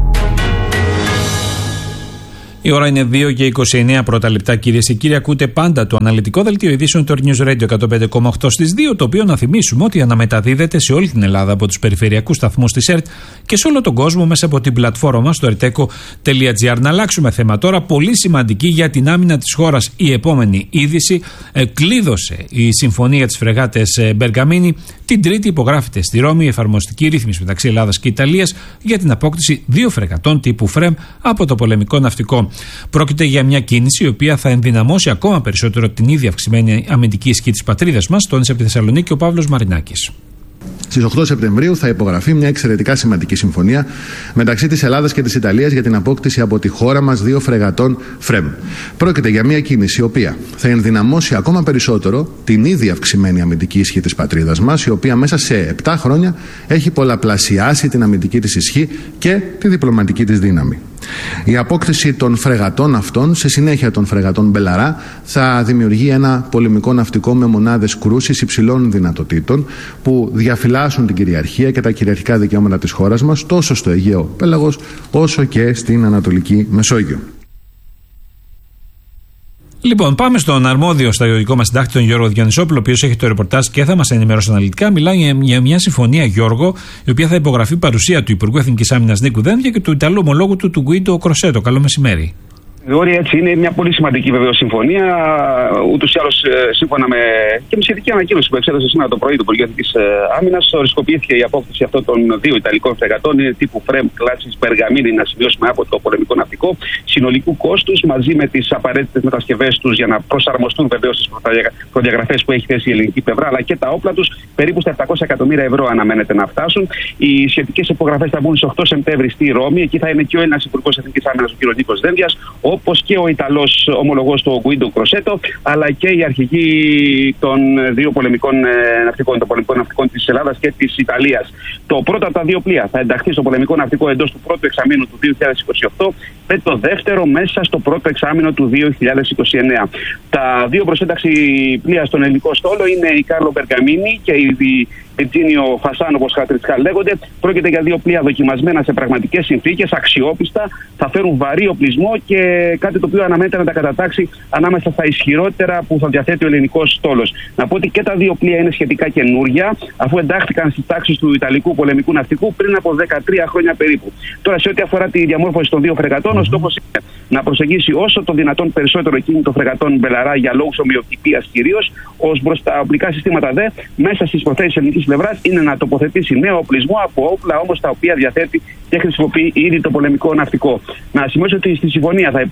Η ώρα είναι 2 και 29 πρώτα λεπτά, κυρίες και κύριοι. Ακούτε πάντα το αναλυτικό δελτίο ειδήσεων του Earth News Radio 105,8 στις 2, το οποίο να θυμίσουμε ότι αναμεταδίδεται σε όλη την Ελλάδα από τους περιφερειακούς σταθμούς της ΕΡΤ και σε όλο τον κόσμο μέσα από την πλατφόρμα μας στο erteco.gr. Να αλλάξουμε θέμα τώρα, πολύ σημαντική για την άμυνα της χώρας η επόμενη είδηση. Κλείδωσε η συμφωνία της φρεγάτες Μπεργαμίνη. Την Τρίτη υπογράφεται στη Ρώμη η εφαρμοστική ρύθμιση μεταξύ Ελλάδας και Ιταλίας για την απόκτηση 2 φρεγατών τύπου ΦΡΕΜ από το πολεμικό ναυτικό. Πρόκειται για μια κίνηση η οποία θα ενδυναμώσει ακόμα περισσότερο την ήδη αυξημένη αμυντική ισχύ της πατρίδας μας, τόνισε από τη Θεσσαλονίκη ο Παύλος Μαρινάκης. Στις 8 Σεπτεμβρίου θα υπογραφεί μια εξαιρετικά σημαντική συμφωνία μεταξύ της Ελλάδας και της Ιταλίας για την απόκτηση από τη χώρα μας 2 φρεγατών ΦΡΕΜ. Πρόκειται για μια κίνηση η οποία θα ενδυναμώσει ακόμα περισσότερο την ήδη αυξημένη αμυντική ισχύ της πατρίδας μας, η οποία μέσα σε 7 χρόνια έχει πολλαπλασιάσει την αμυντική της ισχύ και τη διπλωματική της δύναμη. Η απόκτηση των φρεγατών αυτών, σε συνέχεια των φρεγατών Μπελαρά, θα δημιουργεί ένα πολεμικό ναυτικό με μονάδες κρούσης υψηλών δυνατοτήτων που διαφυλάσσουν την κυριαρχία και τα κυριαρχικά δικαιώματα της χώρας μας τόσο στο Αιγαίο Πέλαγος όσο και στην Ανατολική Μεσόγειο. Λοιπόν, πάμε στον αρμόδιο στρατιωτικό μας συντάκτη, τον Γιώργο Διονυσόπουλο, ο οποίος έχει το ρεπορτάζ και θα μας ενημερώσει αναλυτικά. Μιλάει για μια συμφωνία, Γιώργο, η οποία θα υπογραφεί παρουσία του Υπουργού Εθνικής Άμυνας Νίκου Δένδια και του Ιταλού ομολόγου του Γκουίντο Κροσέτο. Καλό μεσημέρι. Έτσι, είναι μια πολύ σημαντική βεβαίως συμφωνία. Ούτως ή άλλως, σύμφωνα και με σχετική ανακοίνωση που εξέδωσε σήμερα το πρωί του Υπουργείου Εθνικής Άμυνας, οριστικοποιήθηκε η απόκτηση αυτών των 2 Ιταλικών φρεγατών τύπου ΦΡΕΜ κλάσης Μπεργαμίνη, να σημειώσουμε, από το πολεμικό ναυτικό, συνολικού κόστους μαζί με τις απαραίτητες μετασκευές τους για να προσαρμοστούν βεβαίως στις προδιαγραφές που έχει θέσει η ελληνική πλευρά, αλλά και τα όπλα τους, περίπου στα 700 εκατομμύρια ευρώ αναμένεται να φτάσουν. Οι σχετικές υπογραφές θα μπουν στις 8 Σεπτέμβρη στη Ρώμη. Εκεί θα είναι και ο Έλληνας Υπουργός Εθνικής Άμυνας, ο κ. Νίκος Δένδιας, όπως και ο Ιταλός ομολογός του Γκουίντο Κροσέτο, αλλά και οι αρχηγοί των δύο πολεμικών ναυτικών, των πολεμικών ναυτικών της Ελλάδας και της Ιταλίας. Το πρώτο από τα δύο πλοία θα ενταχθεί στο πολεμικό ναυτικό εντός του πρώτου εξαμήνου του 2028, με το δεύτερο μέσα στο πρώτο εξάμηνο του 2029. Τα δύο προσένταξη πλοία στον ελληνικό στόλο είναι η Κάρλο Μπεργαμίνη και η Βιτζίνιο Φασάνο, όπως χαρακτηριστικά λέγονται. Πρόκειται για δύο πλοία δοκιμασμένα σε πραγματικές συνθήκες, αξιόπιστα, θα φέρουν βαρύ οπλισμό και κάτι το οποίο αναμένεται να τα κατατάξει ανάμεσα στα ισχυρότερα που θα διαθέτει ο ελληνικός στόλος. Να πω ότι και τα δύο πλοία είναι σχετικά καινούρια, αφού εντάχθηκαν στις τάξεις του Ιταλικού πολεμικού ναυτικού πριν από 13 χρόνια περίπου. Τώρα, σε ό,τι αφορά τη διαμόρφωση των δύο φρεγατών, ο στόχος είναι να προσεγγίσει όσο το δυνατόν περισσότερο εκείνη των φρεγατών Μπελαρά για λόγους ομοιοτυπίας κυρίως, ως προς τα οπλικά συστήματα δε, μέσα στις προθέσεις ελληνικής πλευράς είναι να τοποθετήσει νέο οπλισμό από όπλα όμως τα οποία διαθέτει και χρησιμοποιεί ήδη το πολεμικό ναυτικό. Να σημειώσω ότι στη συμφωνία θα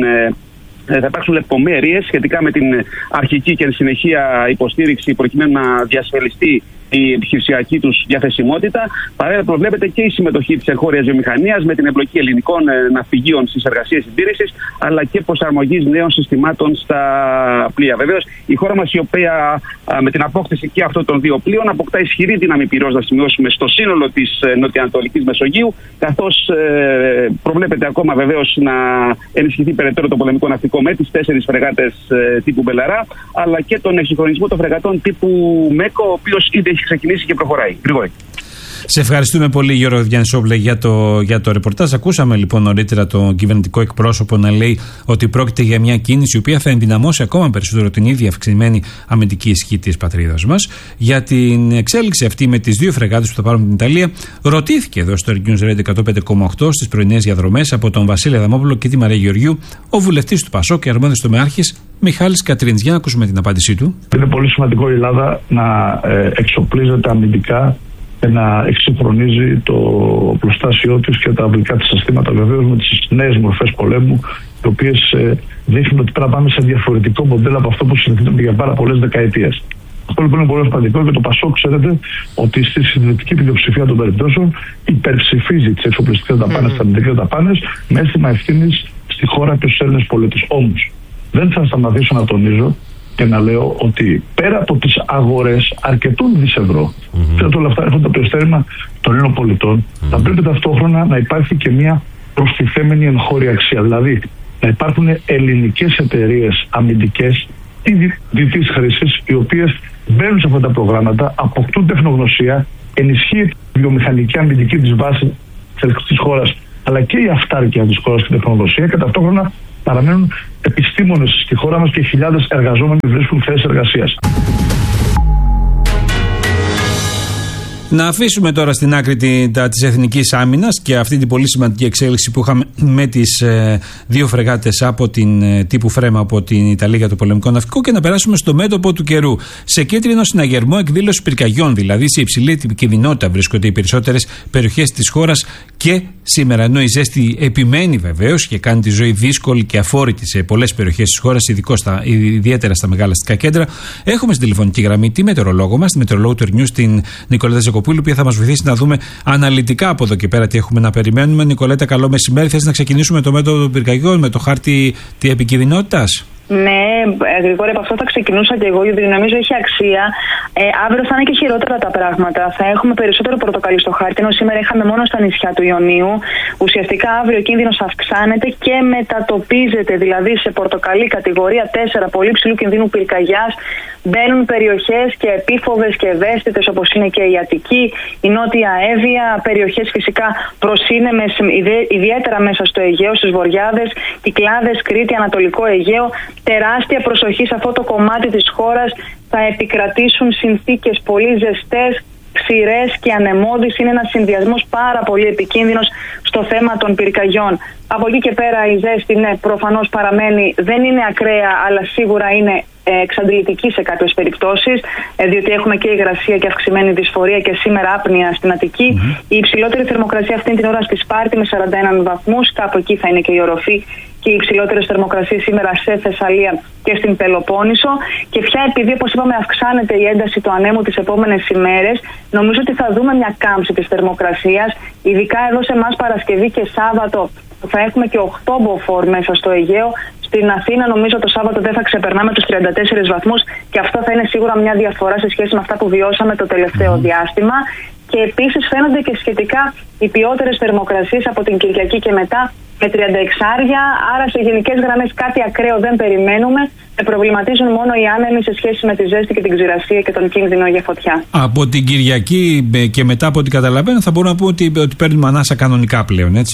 υπάρξουν λεπτομέρειες σχετικά με την αρχική και συνεχεία υποστήριξη προκειμένου να διασφαλιστεί η επιχειρησιακή τους διαθεσιμότητα. Παράλληλα, προβλέπεται και η συμμετοχή της εγχώριας βιομηχανίας με την εμπλοκή ελληνικών ναυπηγείων στις εργασίες συντήρησης, αλλά και προσαρμογής νέων συστημάτων στα πλοία. Βεβαίως, η χώρα μας, η οποία με την απόκτηση και αυτών των δύο πλοίων αποκτά ισχυρή δύναμη πυρός, να σημειώσουμε, στο σύνολο της νοτιοανατολικής Μεσογείου, καθώς προβλέπεται ακόμα βεβαίως να ενισχυθεί περαιτέρω το πολεμικό ναυτικό με τις 4 φρεγάτες τύπου Μπελαρά, αλλά και τον εξυγχρονισμό των φρεγατών τύπου Μέκο, ο οποίος ήδη έχει ξεκινήσει και προχωράει. Γρηγόρη. Σε ευχαριστούμε πολύ, Γιώργο Διαννησόπουλε, για το ρεπορτάζ. Ακούσαμε λοιπόν νωρίτερα τον κυβερνητικό εκπρόσωπο να λέει ότι πρόκειται για μια κίνηση η οποία θα ενδυναμώσει ακόμα περισσότερο την ίδια αυξημένη αμυντική ισχύ της πατρίδας μας. Για την εξέλιξη αυτή με τις δύο φρεγάτες που θα πάρουν την Ιταλία, ρωτήθηκε εδώ στο News Radio 105,8 στις πρωινές διαδρομές από τον Βασίλη Αδαμόπουλο και τη Μαρία Γεωργιού, ο βουλευτής του ΠΑΣΟΚ και αρμόδιος τομεάρχης Μιχάλης Κατρίνης. Για να ακούσουμε την απάντησή του. Είναι πολύ σημαντικό η Ελλάδα να εξοπλίζεται αμυντικά και να εξυγχρονίζει το οπλοστάσιό της και τα αμυντικά της συστήματα, βεβαίως με τις νέες μορφές πολέμου, οι οποίες δείχνουν ότι πρέπει να πάμε σε διαφορετικό μοντέλο από αυτό που συνηθίζεται για πάρα πολλές δεκαετίες. Αυτό λοιπόν είναι πολύ σημαντικό και το ΠΑΣΟΚ, ξέρετε, ότι στη συντηρητική πλειοψηφία των περιπτώσεων υπερψηφίζει τις εξοπλιστικές δαπάνες, τις αμυντικές δαπάνες, με αίσθημα ευθύνης στη χώρα και στους Έλληνες πολίτες. Όμως, δεν θα σταματήσω να τονίζω και να λέω ότι πέρα από τις αγορές αρκετών δις ευρώ, και όλα αυτά έρχονται από το εστέρημα των Ελλήνων πολιτών, θα πρέπει ταυτόχρονα να υπάρχει και μια προστιθέμενη εγχώρια αξία. Δηλαδή, να υπάρχουν ελληνικές εταιρείες αμυντικές ή διτής χρήσης, οι οποίες μπαίνουν σε αυτά τα προγράμματα, αποκτούν τεχνογνωσία, ενισχύει τη βιομηχανική αμυντική της βάση της χώρας, αλλά και η αυτάρκεια της χώρας και τεχνογνωσία, και ταυτόχρονα παραμένουν επιστήμονες στη χώρα μας και χιλιάδες εργαζόμενοι βρίσκουν θέσεις εργασίας. Να αφήσουμε τώρα στην άκρη της εθνικής άμυνας και αυτή την πολύ σημαντική εξέλιξη που είχαμε με τις δύο φρεγάτες από την τύπου Φρέμα από την Ιταλία για το πολεμικό ναυτικό και να περάσουμε στο μέτωπο του καιρού. Σε κίτρινο συναγερμό εκδήλωση πυρκαγιών, δηλαδή σε υψηλή επικινδυνότητα βρίσκονται οι περισσότερες περιοχές της χώρας και σήμερα. Ενώ η ζέστη επιμένει βεβαίως και κάνει τη ζωή δύσκολη και αφόρητη σε πολλές περιοχές της χώρας, ιδιαίτερα στα μεγάλα αστικά κέντρα, έχουμε στην τηλεφωνική γραμμή τη μετεωρολόγο μας, τη μετεωρολόγο του News, την Νικολέτα Ζεκοπούλου, η οποία θα μας βοηθήσει να δούμε αναλυτικά από εδώ και πέρα τι έχουμε να περιμένουμε. Νικολέτα, καλό μεσημέρι. Θες να ξεκινήσουμε με το μέτωπο των πυρκαγιών, με το χάρτη της επικινδυνότητας? Ναι, Γρηγόρη, από αυτό θα ξεκινούσα και εγώ, γιατί νομίζω έχει αξία. Αύριο θα είναι και χειρότερα τα πράγματα. Θα έχουμε περισσότερο πορτοκαλί στο χάρτη, ενώ σήμερα είχαμε μόνο στα νησιά του Ιωνίου. Ουσιαστικά αύριο ο κίνδυνος αυξάνεται και μετατοπίζεται, δηλαδή σε πορτοκαλί κατηγορία 4, πολύ ψηλού κινδύνου πυρκαγιάς. Μπαίνουν περιοχές και επίφοβες και ευαίσθητες, όπως είναι και η Αττική, η Νότια Εύβοια, περιοχές φυσικά προσύνεμες, ιδιαίτερα μέσα στο Αιγαίο, στις Βορειάδες, Κυκλάδες, Κρήτη, Ανατολικό Αιγαίο. Τεράστια προσοχή σε αυτό το κομμάτι της χώρας. Θα επικρατήσουν συνθήκες πολύ ζεστές, ξηρές και ανεμώδεις. Είναι ένας συνδυασμός πάρα πολύ επικίνδυνος στο θέμα των πυρκαγιών. Από εκεί και πέρα η ζέστη, ναι, προφανώς παραμένει, δεν είναι ακραία, αλλά σίγουρα είναι εξαντλητική σε κάποιες περιπτώσεις, διότι έχουμε και υγρασία και αυξημένη δυσφορία και σήμερα άπνοια στην Αττική. Η υψηλότερη θερμοκρασία αυτή την ώρα στη Σπάρτη με 41 βαθμούς, κάπου εκεί θα είναι και η οροφή και οι υψηλότερες θερμοκρασίες σήμερα σε Θεσσαλία και στην Πελοπόννησο. Και πια επειδή, όπως είπαμε, αυξάνεται η ένταση του ανέμου τις επόμενες ημέρες, νομίζω ότι θα δούμε μια κάμψη της θερμοκρασίας, ειδικά εδώ σε εμάς Παρασκευή και Σάββατο. που θα έχουμε και 8 μποφόρ μέσα στο Αιγαίο. Στην Αθήνα νομίζω το Σάββατο δεν θα ξεπερνάμε τους 34 βαθμούς και αυτό θα είναι σίγουρα μια διαφορά σε σχέση με αυτά που βιώσαμε το τελευταίο διάστημα. Και επίσης φαίνονται και σχετικά οι ποιότερες θερμοκρασίες από την Κυριακή και μετά με 36, άρα σε γενικές γραμμές κάτι ακραίο δεν περιμένουμε. Με προβληματίζουν μόνο οι άνεμοι σε σχέση με τη ζέστη και την ξηρασία και τον κίνδυνο για φωτιά. Από την Κυριακή και μετά, από ό,τι καταλαβαίνω, θα μπορούμε να πούμε ότι παίρνουμε ανάσα κανονικά πλέον. Έτσι,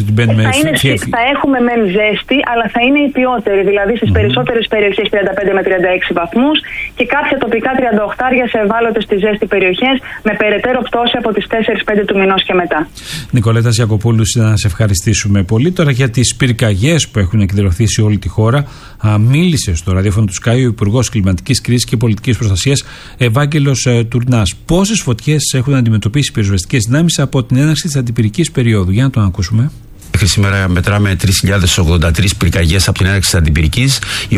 θα έχουμε μεν ζέστη, αλλά θα είναι η ποιότερη. Δηλαδή στις περισσότερες περιοχές 35 με 36 βαθμούς και κάποια τοπικά 38 σε ευάλωτες στη ζέστη περιοχές, με περαιτέρω πτώση από τις 4-5 του μηνός και μετά. Νικολέτα Ιακοπούλου, να σε ευχαριστήσουμε πολύ. Τώρα για τις πυρκαγιές που έχουν εκδηλωθεί σε όλη τη χώρα, μίλησε στο ραδιόφωνο του Sky ο Υπουργός Κλιματικής Κρίσης και Πολιτικής Προστασίας Ευάγγελος Τουρνάς. Πόσες φωτιές έχουν αντιμετωπίσει οι πυροσβεστικές δυνάμεις από την έναρξη της αντιπυρικής περίοδου? Για να το ακούσουμε. Μέχρι σήμερα μετράμε 3.083 πυρκαγιές από την έναρξη της αντιπυρικής. Οι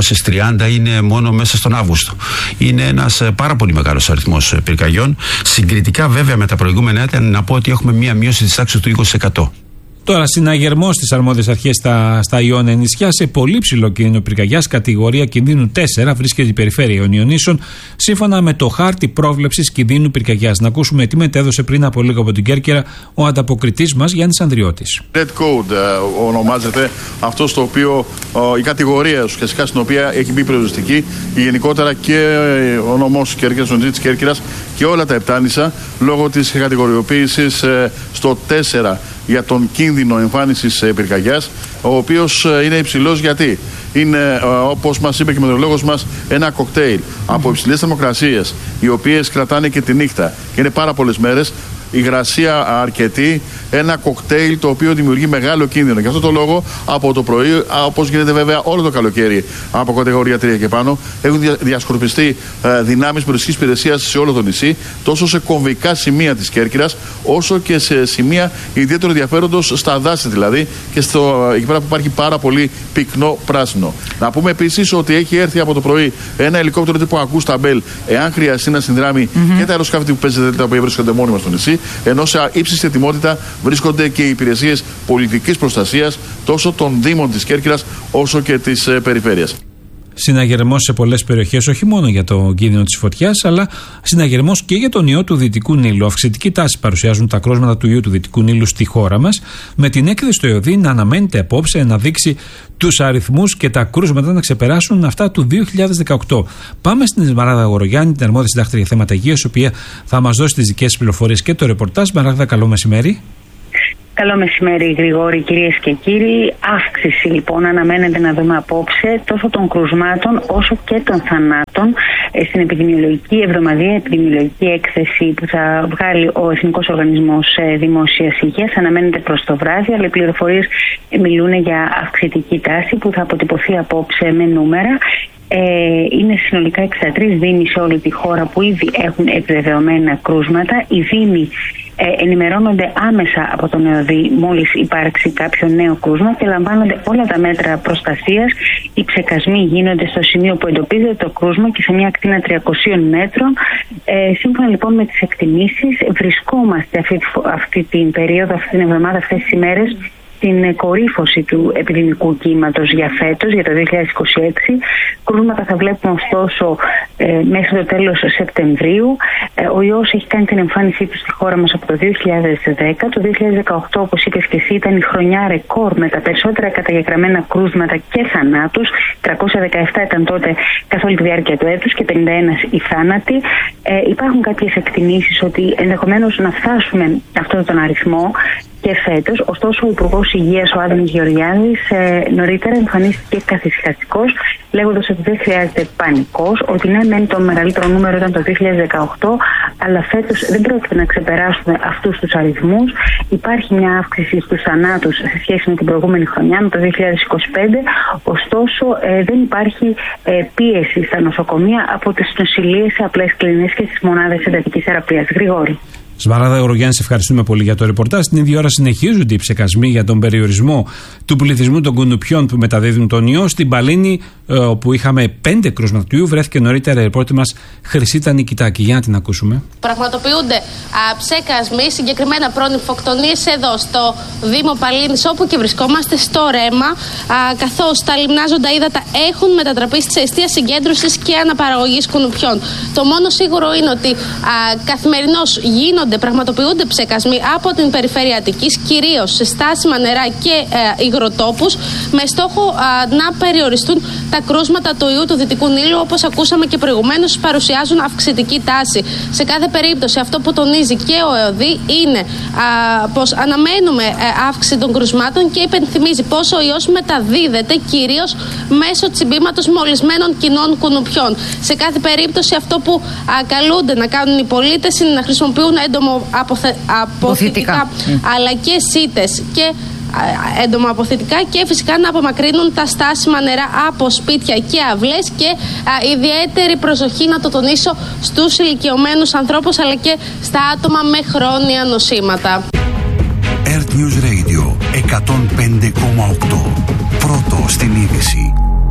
830 είναι μόνο μέσα στον Αύγουστο. Είναι ένας πάρα πολύ μεγάλος αριθμός πυρκαγιών. Συγκριτικά βέβαια με τα προηγούμενα έτη, να πω ότι έχουμε μία μείωση της τάξης του 20%. Τώρα, συναγερμός στις αρμόδιες αρχές στα Ιόνια νησιά, σε πολύ ψηλό κίνδυνο πυρκαγιάς, κατηγορία κινδύνου 4, βρίσκεται η περιφέρεια των Ιωνίσων, σύμφωνα με το χάρτη πρόβλεψης κινδύνου πυρκαγιάς. Να ακούσουμε τι μετέδωσε πριν από λίγο από την Κέρκυρα ο ανταποκριτής μας Γιάννης Ανδριώτης. Red Code ονομάζεται αυτό στο οποίο η κατηγορία ουσιαστικά στην οποία έχει μπει πυροσβεστική, γενικότερα και ο νομός Κέρκυρας, ο της Κέρκυρας και όλα τα επτάνησα, λόγω της κατηγοριοποίησης στο 4 για τον κίνδυνο εμφάνισης πυρκαγιάς, ο οποίος είναι υψηλός γιατί είναι, όπως μας είπε και ο μετεωρολόγος μας, ένα κοκτέιλ από υψηλές θερμοκρασίες, οι οποίες κρατάνε και τη νύχτα και είναι πάρα πολλές μέρες, υγρασία αρκετή, ένα κοκτέιλ το οποίο δημιουργεί μεγάλο κίνδυνο. Γι' αυτό το λόγο από το πρωί, όπως γίνεται βέβαια όλο το καλοκαίρι από κατηγορία 3 και πάνω, έχουν διασκορπιστεί δυνάμεις πυροσβεστικής υπηρεσίας σε όλο το νησί, τόσο σε κομβικά σημεία της Κέρκυρας, όσο και σε σημεία ιδιαίτερου ενδιαφέροντος στα δάση δηλαδή και εκεί πέρα που υπάρχει πάρα πολύ πυκνό πράσινο. Να πούμε επίσης ότι έχει έρθει από το πρωί ένα ελικόπτερο τύπου Ακούστα Μπέλ, εάν χρειαστεί να συνδράμει και τα αεροσκάφη που παίζεται, τα οποία βρίσκονται μόνιμα στο νησί. Ενώ σε ύψιστη ετοιμότητα βρίσκονται και οι υπηρεσίες πολιτικής προστασίας τόσο των Δήμων της Κέρκυρας όσο και της περιφέρειας. Συναγερμός σε πολλές περιοχές, όχι μόνο για το κίνδυνο της φωτιάς, αλλά συναγερμός και για τον ιό του Δυτικού Νείλου. Αυξητική τάση παρουσιάζουν τα κρούσματα του ιού του Δυτικού Νείλου στη χώρα μας, με την έκθεση στο ΕΟΔΗ να αναμένεται απόψε να δείξει τους αριθμούς και τα κρούσματα να ξεπεράσουν αυτά του 2018. Πάμε στην Σμαράγδα Γορογιάννη, την αρμόδια συντάκτρια για θέματα υγείας, η οποία θα μας δώσει τις δικές πληροφορίες και το ρεπορτάζ. Σμαράγδα, καλό μεσημέρι. Καλό μεσημέρι, Γρηγόρη, κυρίες και κύριοι. Αύξηση λοιπόν αναμένεται να δούμε απόψε τόσο των κρουσμάτων όσο και των θανάτων στην επιδημιολογική εβδομαδιαία επιδημιολογική έκθεση που θα βγάλει ο Εθνικός Οργανισμός Δημόσιας Υγείας. Αναμένεται προς το βράδυ, αλλά οι πληροφορίες μιλούν για αυξητική τάση που θα αποτυπωθεί απόψε με νούμερα. Είναι συνολικά 63 δήμοι σε όλη τη χώρα που ήδη έχουν επιβεβαιωμένα κρούσματα. Οι δήμοι ενημερώνονται άμεσα από τον ΕΟΔΗ μόλις υπάρξει κάποιο νέο κρούσμα και λαμβάνονται όλα τα μέτρα προστασίας. Οι ψεκασμοί γίνονται στο σημείο που εντοπίζεται το κρούσμα και σε μια ακτίνα 300 μέτρων. Σύμφωνα λοιπόν με τις εκτιμήσεις, βρισκόμαστε αυτή την περίοδο, αυτή την εβδομάδα, αυτές τις ημέρες, την κορύφωση του επιδημικού κύματος για φέτος, για το 2026. Κρούσματα θα βλέπουμε ωστόσο μέχρι το τέλος Σεπτεμβρίου. Ο ιός έχει κάνει την εμφάνισή του στη χώρα μας από το 2010. Το 2018, όπως είπες και εσύ, ήταν η χρονιά ρεκόρ με τα περισσότερα καταγεγραμμένα κρούσματα και θανάτους. 317 ήταν τότε καθ' όλη τη διάρκεια του έτους και 51 οι θάνατοι. Υπάρχουν κάποιες εκτιμήσεις ότι ενδεχομένως να φτάσουμε αυτόν τον αριθμό και φέτος. Ωστόσο, ο Υπουργός Υγείας, ο Άδωνης Γεωργιάδης, νωρίτερα εμφανίστηκε καθησυχαστικός, λέγοντας ότι δεν χρειάζεται πανικός, ότι ναι, μεν το μεγαλύτερο νούμερο ήταν το 2018, αλλά φέτος δεν πρόκειται να ξεπεράσουμε αυτούς τους αριθμούς. Υπάρχει μια αύξηση στους θανάτους σε σχέση με την προηγούμενη χρονιά, με το 2025, ωστόσο δεν υπάρχει πίεση στα νοσοκομεία από τις νοσηλείες σε απλές κλινές και στις μονάδες εντατικής θεραπείας. Γρηγόρη. Σμαράδα Γεωργιάννη, ευχαριστούμε πολύ για το ρεπορτάζ. Την ίδια ώρα συνεχίζονται οι ψεκασμοί για τον περιορισμό του πληθυσμού των κουνουπιών που μεταδίδουν τον ιό. Στην Παλίνη, όπου είχαμε 5 κρούσματα του ιού, βρέθηκε νωρίτερα η ρεπόρτερ μας Χρυσίτα Νικητάκη. Για να την ακούσουμε. Πραγματοποιούνται ψεκασμοί, συγκεκριμένα προνυμφοκτονίες εδώ στο Δήμο Παλίνης, όπου και βρισκόμαστε, στο Ρέμα, καθώς τα λιμνάζοντα ύδατα έχουν μετατραπεί σε αιστεία συγκέντρωσης και αναπαραγωγής κουνουπιών. Το μόνο σίγουρο είναι ότι καθημερινώς πραγματοποιούνται ψεκασμοί από την περιφέρεια Αττικής, κυρίως σε στάσιμα νερά και υγροτόπους, με στόχο να περιοριστούν τα κρούσματα του ιού του Δυτικού Νείλου, όπως ακούσαμε και προηγουμένως, παρουσιάζουν αυξητική τάση. Σε κάθε περίπτωση, αυτό που τονίζει και ο ΕΟΔΗ είναι πως αναμένουμε αύξηση των κρουσμάτων και υπενθυμίζει πως ο ιός μεταδίδεται κυρίως μέσω τσιμπήματος μολυσμένων κοινών κουνουπιών. Σε κάθε περίπτωση, αυτό που καλούνται να κάνουν οι πολίτες είναι να χρησιμοποιούν έντομο-αποθητικά αλλά και σίτες και έντομο-αποθητικά, και φυσικά να απομακρύνουν τα στάσιμα νερά από σπίτια και αυλές, και ιδιαίτερη προσοχή, να το τονίσω, στους ηλικιωμένους ανθρώπους αλλά και στα άτομα με χρόνια νοσήματα. Earth News Radio 105,8. Πρώτο στην είδηση.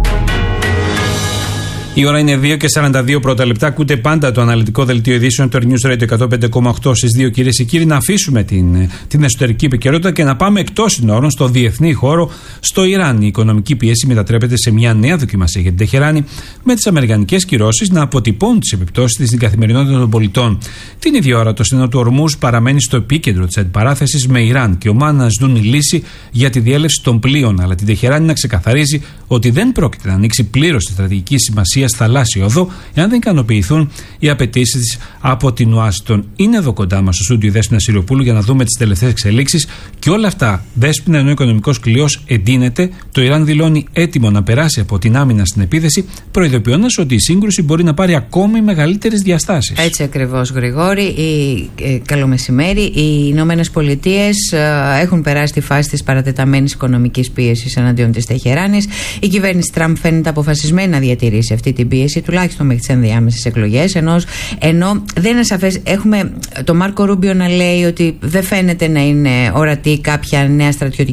Η ώρα είναι 2:42 πρώτα λεπτά. Ακούτε πάντα το αναλυτικό δελτίο ειδήσεων του News Radio 105,8 στις 2, κυρίες και κύριοι. Να αφήσουμε την εσωτερική επικαιρότητα και να πάμε εκτός συνόρων, στο διεθνή χώρο, στο Ιράν. Η οικονομική πίεση μετατρέπεται σε μια νέα δοκιμασία για την Τεχεράνη, με τις αμερικανικές κυρώσεις να αποτυπώνουν τις επιπτώσεις της στην καθημερινότητα των πολιτών. Την ίδια ώρα, το στενό του Ορμούζ παραμένει στο επίκεντρο της αντιπαράθεσης, με Ιράν και Ομάν να ζητούν λύση για τη διέλευση των πλοίων, αλλά την Τεχεράνη να ξεκαθαρίζει ότι δεν πρόκειται να ανοίξει πλήρως τη στρατηγική σημασία θαλάσσιο οδό, εάν δεν ικανοποιηθούν οι απαιτήσεις από την Ουάσιγκτον. Είναι εδώ κοντά μας στο στούντιο η Δέσποινα Σιριοπούλου για να δούμε τις τελευταίες εξελίξεις. Και όλα αυτά, Δέσποινα, ενώ ο οικονομικός κλειός εντείνεται, το Ιράν δηλώνει έτοιμο να περάσει από την άμυνα στην επίθεση, προειδοποιώντας ότι η σύγκρουση μπορεί να πάρει ακόμη μεγαλύτερες διαστάσεις. Έτσι ακριβώς, Γρηγόρη. Καλό μεσημέρι. Οι Ηνωμένες Πολιτείες έχουν περάσει τη φάση της παρατεταμένης οικονομικής πίεσης εναντίον της Τεχεράνης. Η κυβέρνηση Τραμπ φαίνεται αποφασισμένη να διατηρήσει αυτή την πίεση, τουλάχιστον μέχρι τις ενδιάμεσες εκλογές. Ενώ δεν είναι σαφές, έχουμε τον Μάρκο Ρούμπιο να λέει ότι δεν φαίνεται να είναι ορατή κάποια νέα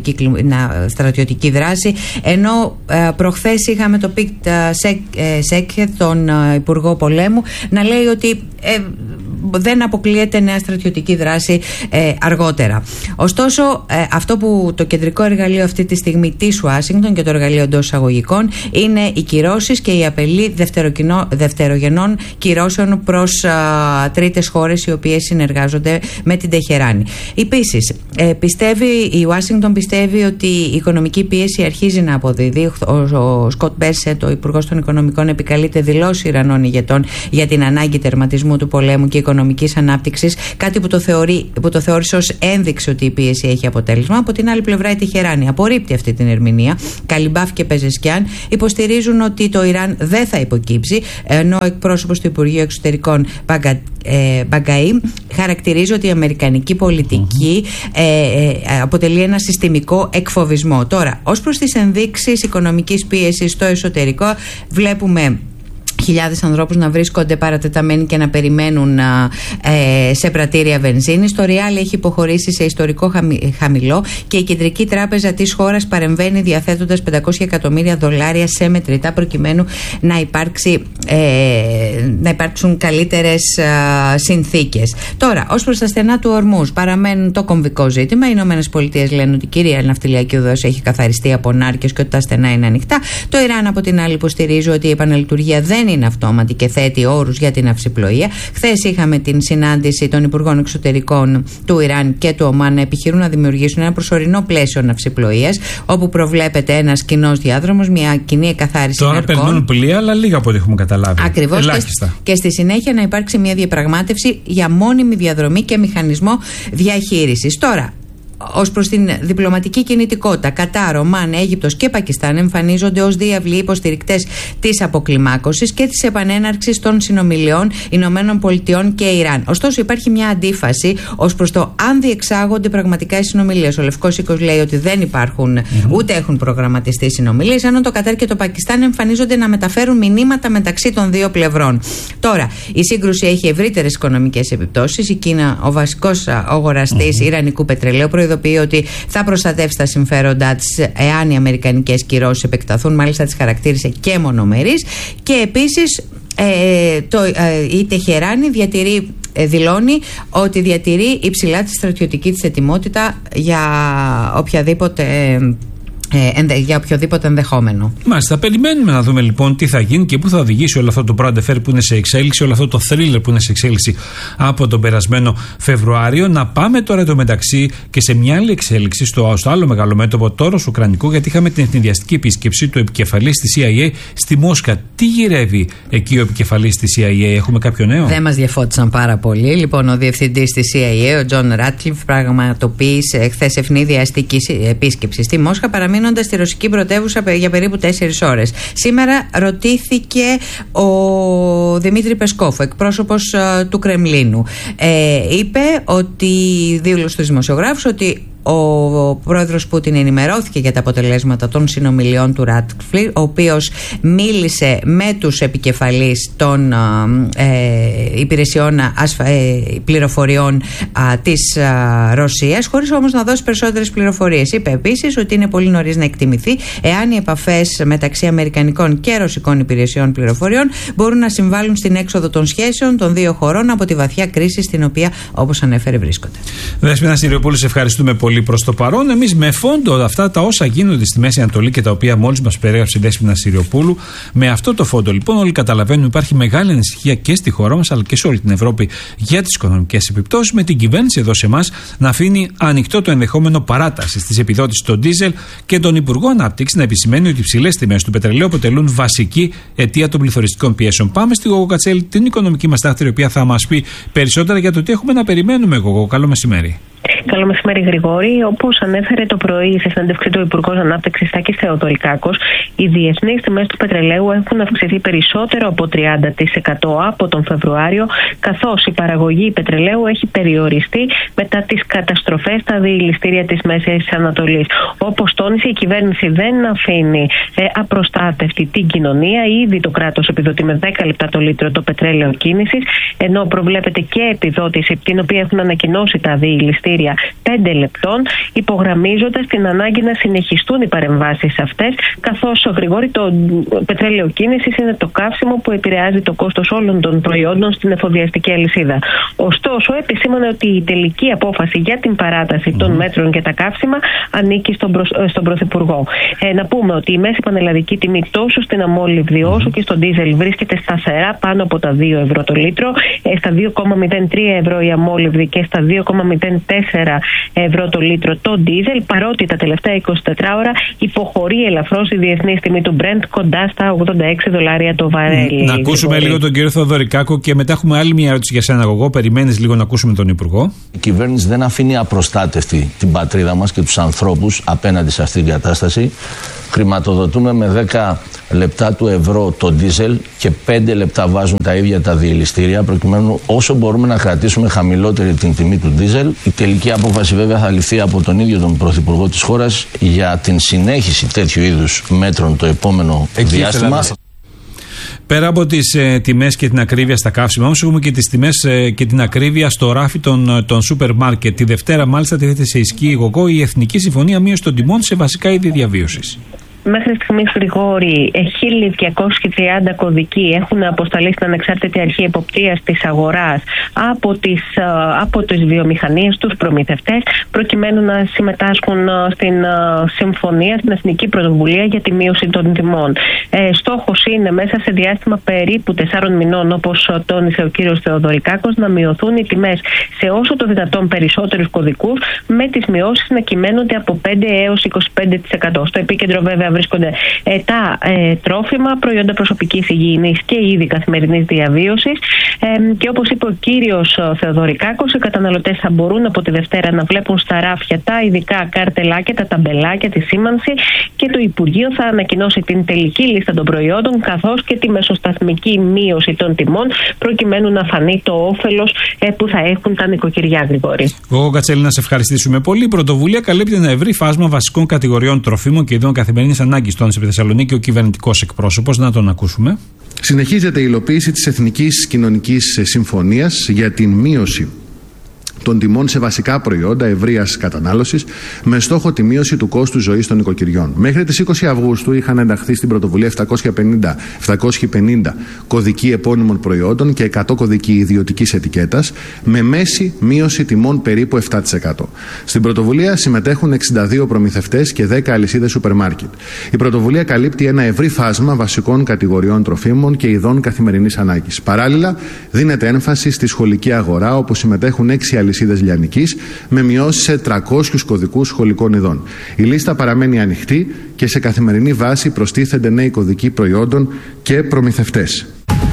στρατιωτική δράση. Ενώ προχθές είχαμε τον Πιτ Σέκχετ, τον Υπουργό Πολέμου, να λέει ότι δεν αποκλείεται νέα στρατιωτική δράση αργότερα. Ωστόσο, αυτό που το κεντρικό εργαλείο αυτή τη στιγμή της Ουάσιγκτον και το εργαλείο εντός εισαγωγικών είναι οι κυρώσεις και η απειλή δευτερογενών κυρώσεων προς τρίτες χώρες οι οποίες συνεργάζονται με την Τεχεράνη. Επίσης, η Ουάσιγκτον πιστεύει ότι η οικονομική πίεση αρχίζει να αποδίδει. Ο Σκοτ Μπέσετ, ο Υπουργός των Οικονομικών, επικαλείται δηλώσεις Ιρανών ηγετών για την ανάγκη τερματισμού του πολέμου και οικονομικής ανάπτυξης, κάτι που το θεώρησε ως ένδειξη ότι η πίεση έχει αποτέλεσμα. Από την άλλη πλευρά, η Τεχεράνη απορρίπτει αυτή την ερμηνεία. Καλιμπάφ και Πεζεσκιάν υποστηρίζουν ότι το Ιράν δεν θα υποκύψει, ενώ ο εκπρόσωπος του Υπουργείου Εξωτερικών Μπαγκαή χαρακτηρίζει ότι η αμερικανική πολιτική αποτελεί ένα συστημικό εκφοβισμό. Τώρα, ως προς τις ενδείξεις οικονομικής πίεσης στο εσωτερικό, βλέπουμε χιλιάδες ανθρώπους να βρίσκονται παρατεταμένοι και να περιμένουν σε πρατήρια βενζίνης. Το ριάλ έχει υποχωρήσει σε ιστορικό χαμηλό και η Κεντρική Τράπεζα της χώρας παρεμβαίνει διαθέτοντας $500 εκατομμύρια σε μετρητά, προκειμένου να υπάρξουν καλύτερες συνθήκες. Τώρα, ως προς τα στενά του Ορμούζ, παραμένουν το κομβικό ζήτημα. Οι Ηνωμένες Πολιτείες λένε ότι η κυρία ναυτιλιακή οδός έχει καθαριστεί από νάρκες και ότι τα στενά είναι ανοιχτά. Το Ιράν, από την άλλη, υποστηρίζει ότι η επαναλειτουργία δεν είναι αυτόματη και θέτει όρους για την αυσιπλοεία. Χθες είχαμε την συνάντηση των Υπουργών Εξωτερικών του Ιράν και του Ομάν να επιχειρούν να δημιουργήσουν ένα προσωρινό πλαίσιο ναυσιπλοείας, όπου προβλέπεται ένας κοινός διάδρομος, μια κοινή εκαθάριση ναρκών. Τώρα περνούν πλοία, αλλά λίγα από ό,τι έχουμε καταλάβει. Ακριβώς. Ελάχιστα. Και στη συνέχεια να υπάρξει μια διαπραγμάτευση για μόνιμη διαδρομή και μηχανισμό διαχείρισης. Τώρα, ως προς την διπλωματική κινητικότητα, Κατάρ, Ομάν, Αίγυπτος και Πακιστάν εμφανίζονται ως διάβλοι υποστηρικτές της αποκλιμάκωσης και της επανέναρξης των συνομιλιών Ηνωμένων Πολιτειών και Ιράν. Ωστόσο, υπάρχει μια αντίφαση ως προς το αν διεξάγονται πραγματικά οι συνομιλίες. Ο Λευκός Οίκος λέει ότι δεν υπάρχουν ούτε έχουν προγραμματιστεί συνομιλίες, ενώ το Κατάρ και το Πακιστάν εμφανίζονται να μεταφέρουν μηνύματα μεταξύ των δύο πλευρών. Τώρα, η σύγκρουση έχει ευρύτερες οικονομικές επιπτώσεις. Η Κίνα, ο βασικός αγοραστής ιρανικού πετρελαίου, προειδοποιεί ότι θα προστατεύσει τα συμφέροντά της εάν οι αμερικανικές κυρώσεις επεκταθούν. Μάλιστα, τις χαρακτήρισε και μονομερείς. Και επίσης, η Τεχεράνη δηλώνει ότι διατηρεί υψηλά τη στρατιωτική της ετοιμότητα για οποιοδήποτε ενδεχόμενο. Μάλιστα, περιμένουμε να δούμε λοιπόν τι θα γίνει και πού θα οδηγήσει όλο αυτό το Brand που είναι σε εξέλιξη, όλο αυτό το thriller που είναι σε εξέλιξη από τον περασμένο Φεβρουάριο. Να πάμε τώρα εντωμεταξύ και σε μια άλλη εξέλιξη στο άλλο μεγάλο μέτωπο, το όρος Ουκρανικού, γιατί είχαμε την ευνηδιαστική επίσκεψη του επικεφαλής της CIA στη Μόσχα. Τι γυρεύει εκεί ο επικεφαλής της CIA, έχουμε κάποιο νέο? Δεν μας διαφώτισαν πάρα πολύ. Λοιπόν, ο διευθυντής της CIA, ο Τζον Ράτκλιφ, πραγματοποίησε χθες ευνηδιαστική επίσκεψη στη Μόσχα, παραμείνοντας στη ρωσική πρωτεύουσα για περίπου 4 ώρες. Σήμερα ρωτήθηκε ο Δημήτρη Πεσκόφ, εκπρόσωπος του Κρεμλίνου. Είπε ότι, δήλωσε στους δημοσιογράφους ότι ο πρόεδρος Πούτιν ενημερώθηκε για τα αποτελέσματα των συνομιλιών του Ράτκλιφ, ο οποίος μίλησε με τους επικεφαλείς των υπηρεσιών πληροφοριών της Ρωσίας, χωρίς όμως να δώσει περισσότερες πληροφορίες. Είπε επίσης ότι είναι πολύ νωρίς να εκτιμηθεί εάν οι επαφές μεταξύ αμερικανικών και ρωσικών υπηρεσιών πληροφοριών μπορούν να συμβάλλουν στην έξοδο των σχέσεων των δύο χωρών από τη βαθιά κρίση στην οποία, όπως ανέφερε, βρίσκονται. Δέσποινα Συριοπούλου, σε ευχαριστούμε πολύ προς το παρόν. Εμείς με φόντο αυτά τα όσα γίνονται στη Μέση Ανατολή και τα οποία μόλις μας περιέγραψε η Δέσποινα Συριοπούλου, με αυτό το φόντο λοιπόν όλοι καταλαβαίνουν υπάρχει μεγάλη ανησυχία και στη χώρα μας αλλά και σε όλη την Ευρώπη για τις οικονομικές επιπτώσεις, με την κυβέρνηση εδώ σε εμάς να αφήνει ανοιχτό το ενδεχόμενο παράτασης της επιδότησης στο ντίζελ και τον Υπουργό Ανάπτυξης να επισημαίνει ότι οι υψηλές τιμές του πετρελαίου αποτελούν βασική αιτία των πληθωριστικών πιέσεων. Πάμε στη Γογο Κατσέλη, την οικονομική μας τάχτη, η οποία θα μας πει περισσότερα για το τι έχουμε να περιμένουμε. Γογο, καλό μεσημέρι. Καλό μεσημέρι, Γρηγόρη. Όπως ανέφερε το πρωί σε συνέντευξή του ο Υπουργός Ανάπτυξης Τάκης Θεοδωρικάκος, οι διεθνείς τιμές του πετρελαίου έχουν αυξηθεί περισσότερο από 30% από τον Φεβρουάριο, καθώς η παραγωγή πετρελαίου έχει περιοριστεί μετά τις καταστροφές στα διηληστήρια της Μέσης Ανατολής. Όπως τόνισε, η κυβέρνηση δεν αφήνει απροστάτευτη την κοινωνία. Ήδη το κράτος επιδοτεί με 10 λεπτά το λίτρο το πετρέλαιο κίνησης, ενώ προβλέπεται και επιδότηση, την οποία έχουν ανακοινώσει τα διηληστήρια 5 λεπτών, υπογραμμίζοντας την ανάγκη να συνεχιστούν οι παρεμβάσεις αυτές, καθώς, Γρηγόρη, το πετρέλαιο κίνησης είναι το καύσιμο που επηρεάζει το κόστος όλων των προϊόντων στην εφοδιαστική αλυσίδα. Ωστόσο, επισήμανε ότι η τελική απόφαση για την παράταση των μέτρων για τα καύσιμα ανήκει στον Πρωθυπουργό. Να πούμε ότι η μέση πανελλαδική τιμή τόσο στην αμόλυβδη όσο και στον ντίζελ βρίσκεται σταθερά πάνω από τα 2 ευρώ το λίτρο, στα 2,03 ευρώ η αμόλυβδη και στα 2,04 ευρώ το λίτρο το ντίζελ, παρότι τα τελευταία 24 ώρα υποχωρεί ελαφρώς η διεθνή τιμή του Brent κοντά στα $86 το βαρέλι. Να ακούσουμε λίγο τον κύριο Θεοδωρικάκο και μετά έχουμε άλλη μια ερώτηση για σένα, Γογό. Περιμένεις λίγο να ακούσουμε τον Υπουργό. Η κυβέρνηση δεν αφήνει απροστάτευτη την πατρίδα μας και τους ανθρώπους απέναντι σε αυτή την κατάσταση. Χρηματοδοτούμε με 10 λεπτά του ευρώ το ντίζελ και 5 λεπτά βάζουν τα ίδια τα διελιστήρια, προκειμένου όσο μπορούμε να κρατήσουμε χαμηλότερη την τιμή του ντίζελ. Η τελική απόφαση βέβαια θα ληφθεί από τον ίδιο τον Πρωθυπουργό της χώρας για την συνέχιση τέτοιου είδους μέτρων το επόμενο διάστημα. Πέρα από τις τιμές και την ακρίβεια στα καύσιμα, όμως έχουμε και τις τιμές και την ακρίβεια στο ράφι των σούπερ μάρκετ. Τη Δευτέρα, μάλιστα, τίθεται σε ισχύ, Γογό, η Εθνική Συμφωνία Μείωσης των Τιμών σε βασικά είδη διαβίωσης. Μέχρι στιγμής, Γρηγόρη, 1.230 κωδικοί έχουν αποσταλεί στην ανεξάρτητη αρχή εποπτείας της αγοράς από τις βιομηχανίες, τους προμηθευτές, προκειμένου να συμμετάσχουν στην συμφωνία, στην Εθνική Πρωτοβουλία για τη μείωση των τιμών. Στόχος είναι μέσα σε διάστημα περίπου 4 μηνών, όπως τόνισε ο κύριος Θεοδωρικάκος, να μειωθούν οι τιμές σε όσο το δυνατόν περισσότερους κωδικούς, με τις μειώσεις να κυμαίνονται από 5 έως 25%. Στο επίκεντρο βέβαια βρίσκονται τα τρόφιμα, προϊόντα προσωπικής υγιεινής και είδη καθημερινής διαβίωσης. Και όπως είπε ο κύριος Θεοδωρικάκος, οι καταναλωτές θα μπορούν από τη Δευτέρα να βλέπουν στα ράφια τα ειδικά καρτελάκια, τα ταμπελάκια, τη σήμανση, και το Υπουργείο θα ανακοινώσει την τελική λίστα των προϊόντων καθώς και τη μεσοσταθμική μείωση των τιμών, προκειμένου να φανεί το όφελος που θα έχουν τα νοικοκυριά, Γρηγόρη. Εγώ, Κατσέλη, να σε ευχαριστήσουμε πολύ. Η πρωτοβουλία καλύπτει ένα ευρύ φάσμα βασικών κατηγοριών τροφίμων και ειδών καθημερινής ανάγκης. Τόνισε στη Θεσσαλονίκη ο κυβερνητικός εκπρόσωπος. Να τον ακούσουμε. Συνεχίζεται η υλοποίηση της Εθνικής Κοινωνικής Συμφωνίας για την μείωση των τιμών σε βασικά προϊόντα ευρείας κατανάλωσης, με στόχο τη μείωση του κόστου ζωής των νοικοκυριών. Μέχρι τις 20 Αυγούστου είχαν ενταχθεί στην πρωτοβουλία 750 κωδικοί επώνυμων προϊόντων και 100 κωδικοί ιδιωτικής ετικέτας, με μέση μείωση τιμών περίπου 7%. Στην πρωτοβουλία συμμετέχουν 62 προμηθευτές και 10 αλυσίδες σούπερ μάρκετ. Η πρωτοβουλία καλύπτει ένα ευρύ φάσμα βασικών κατηγοριών τροφίμων και ειδών καθημερινής ανάγκης. Παράλληλα, δίνεται έμφαση στη σχολική αγορά, όπου συμμετέχουν 6 αλυσίδες λιανικής με μειώσεις σε 300 κωδικούς σχολικών ειδών. Η λίστα παραμένει ανοιχτή και σε καθημερινή βάση προστίθενται νέοι κωδικοί προϊόντων και προμηθευτές.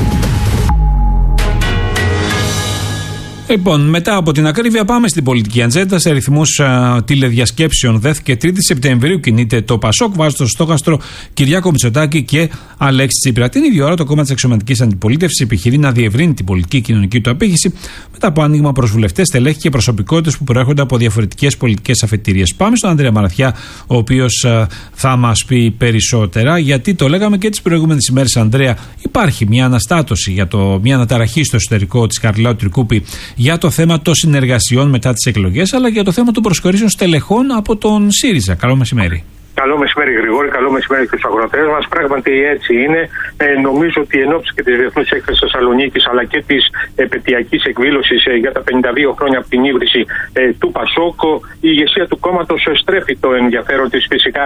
Λοιπόν, μετά από την ακρίβεια, πάμε στην πολιτική ατζέντα. Σε αριθμούς τηλεδιασκέψεων δέθηκε 3η Σεπτεμβρίου κινείται το ΠΑΣΟΚ, βάζει στο στόχαστρο Κυριάκο Μητσοτάκη και Αλέξη Τσίπρα. Την ίδια ώρα, το κόμμα της αξιωματικής αντιπολίτευσης επιχειρεί να διευρύνει την πολιτική και κοινωνική του απήχηση μετά από άνοιγμα προς βουλευτές, στελέχη και προσωπικότητες που προέρχονται από διαφορετικές πολιτικές αφετηρίες. Πάμε στον Ανδρέα Μαραθιά, ο οποίος θα μας πει περισσότερα, γιατί το λέγαμε και τις προηγούμενες ημέρες, Ανδρέα. Υπάρχει μια αναστάτωση, μια αναταραχή στο εσωτερικό της Χαριλάου Τρικούπη για το θέμα των συνεργασιών μετά τις εκλογές, αλλά και για το θέμα των προσχωρήσεων στελεχών από τον ΣΥΡΙΖΑ. Καλό μεσημέρι. Καλό μεσημέρι, Γρηγόρη. Καλό μεσημέρι και στους αγροτές μας. Πράγματι έτσι είναι. Νομίζω ότι εν ώψη και της Διεθνούς Έκθεσης Θεσσαλονίκης, αλλά και της επετειακής εκδήλωσης για τα 52 χρόνια από την ίδρυση του ΠΑΣΟΚ, η ηγεσία του κόμματος στρέφει το ενδιαφέρον της φυσικά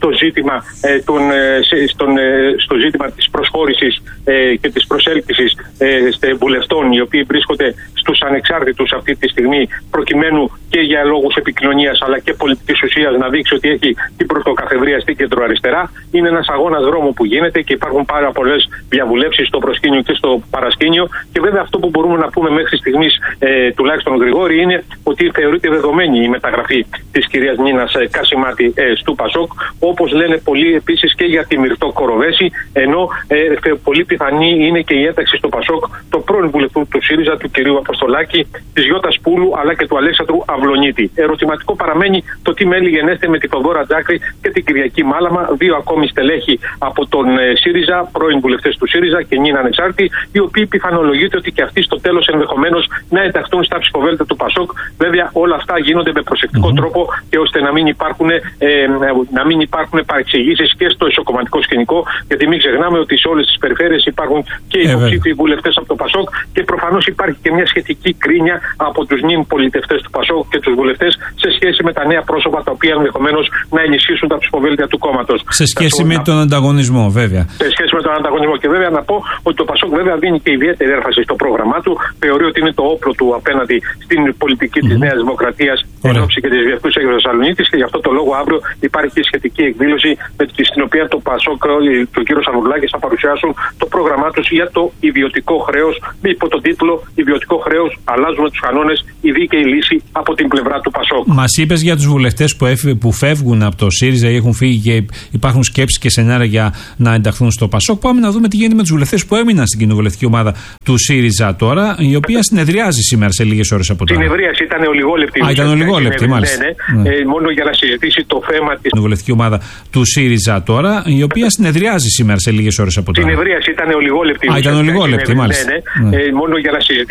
στο ζήτημα της προσχώρησης και της προσέλκυσης βουλευτών, οι οποίοι βρίσκονται στους ανεξάρτητους αυτή τη στιγμή, προκειμένου και για λόγους επικοινωνίας αλλά και πολιτικής ουσίας να δείξει ότι έχει την πρωτοκαθεδρία στη κεντροαριστερά. Είναι ένας αγώνας δρόμου που γίνεται και υπάρχουν πάρα πολλές διαβουλεύσεις στο προσκήνιο και στο παρασκήνιο. Και βέβαια αυτό που μπορούμε να πούμε μέχρι στιγμής, τουλάχιστον Γρηγόρη, είναι ότι θεωρείται δεδομένη η μεταγραφή της κυρίας Νίνας Κασιμάτη στο ΠΑΣΟΚ, όπως λένε πολλοί επίσης και για τη Μυρτώ Κοροβέση, ενώ πολύ πιθανή είναι και η ένταξη στο ΠΑΣΟΚ του πρώην βουλευτού του ΣΥΡΙΖΑ, του κυρίου Αποστολάκη, της Γιώτας Πούλου αλλά και του Αλέξανδρου Αυλονίτη. Ερωτηματικό παραμένει το τι μέλη γενέστε με τη Θοδόρα Τζάκρη και την Κυριακή Μάλαμα, δύο ακόμη στελέχη από τον ΣΥΡΙΖΑ, πρώην βουλευτές του ΣΥΡΙΖΑ και νυν ανεξάρτητοι, οι οποίοι πιθανολογείται ότι και αυτοί στο τέλος ενδεχομένως να ενταχθούν στα ψηφοβέλτα του ΠΑΣΟΚ. Βέβαια, όλα αυτά γίνονται με προσεκτικό τρόπο και ώστε να μην υπάρχουν παρεξηγήσεις και στο ισοκομματικό σκηνικό, γιατί μην ξεχνάμε ότι σε όλες τις περιφέρειες υπάρχουν και υποψήφιοι βουλευτές από το ΠΑΣΟΚ και προφανώς υπάρχει και μια σχετική κρίνια από τους νυν πολιτευτές του ΠΑΣΟΚ και τους βουλευτές σε σχέση με τα νέα πρόσωπα τα οποία ενδεχομένως να ενισχύσουν τα ψηφοβέλτια του κόμματος. Σε σχέση με τον ανταγωνισμό, βέβαια. Σε σχέση με τον ανταγωνισμό. Και βέβαια να πω ότι το ΠΑΣΟΚ βέβαια δίνει και ιδιαίτερη έμφαση στο πρόγραμμά του. Θεωρεί ότι είναι το όπλο του απέναντι στην πολιτική της Νέας Δημοκρατίας εν ώψη και της Διεθνούς Έκθεσης Θεσσαλονίκης, και γι' αυτό το λόγο αύριο υπάρχει και σχετική εκδήλωση στην οποία το ΠΑΣΟΚ και ο κ. Ανδρουλάκης θα παρουσιάσουν το πρόγραμμά τους για το ιδιωτικό χρέος, υπό τον τίτλο «Ιδιωτικό χρέος, αλλάζουμε τους κανόνες, η δίκαιη λύση» από την πλευρά του ΠΑΣΟΚ. Μας είπες για τους βουλευτές που φεύγουν από το ΣΥΡΙΖΑ ή έχουν φύγει και υπάρχουν σκέψεις και σενάρια για να ενταχθούν στο ΠΑΣΟΚ. Πάμε να δούμε τι γίνεται με τους βουλευτές που έμειναν στην κοινοβουλευτική ομάδα του ΣΥΡΙΖΑ τώρα, η οποία συνεδριάζει σήμερα σε λίγες ώρες από τώρα. Συνεδρίαση, ήταν ολιγόλεπτη. Ήταν ολιγόλεπτη, μάλιστα. Μόνο για να συζητήσει το θέμα της κοινοβουλευτική ομάδα του ΣΥΡΙΖΑ τώρα, η οποία συνεδριάζει σήμερα σε λίγες ώρες από τώρα. Συνεδρίαση, ήταν ολιγόλεπτη. Ήταν ολιγόλεπτη, μάλιστα. Μόνο για να συζητήσει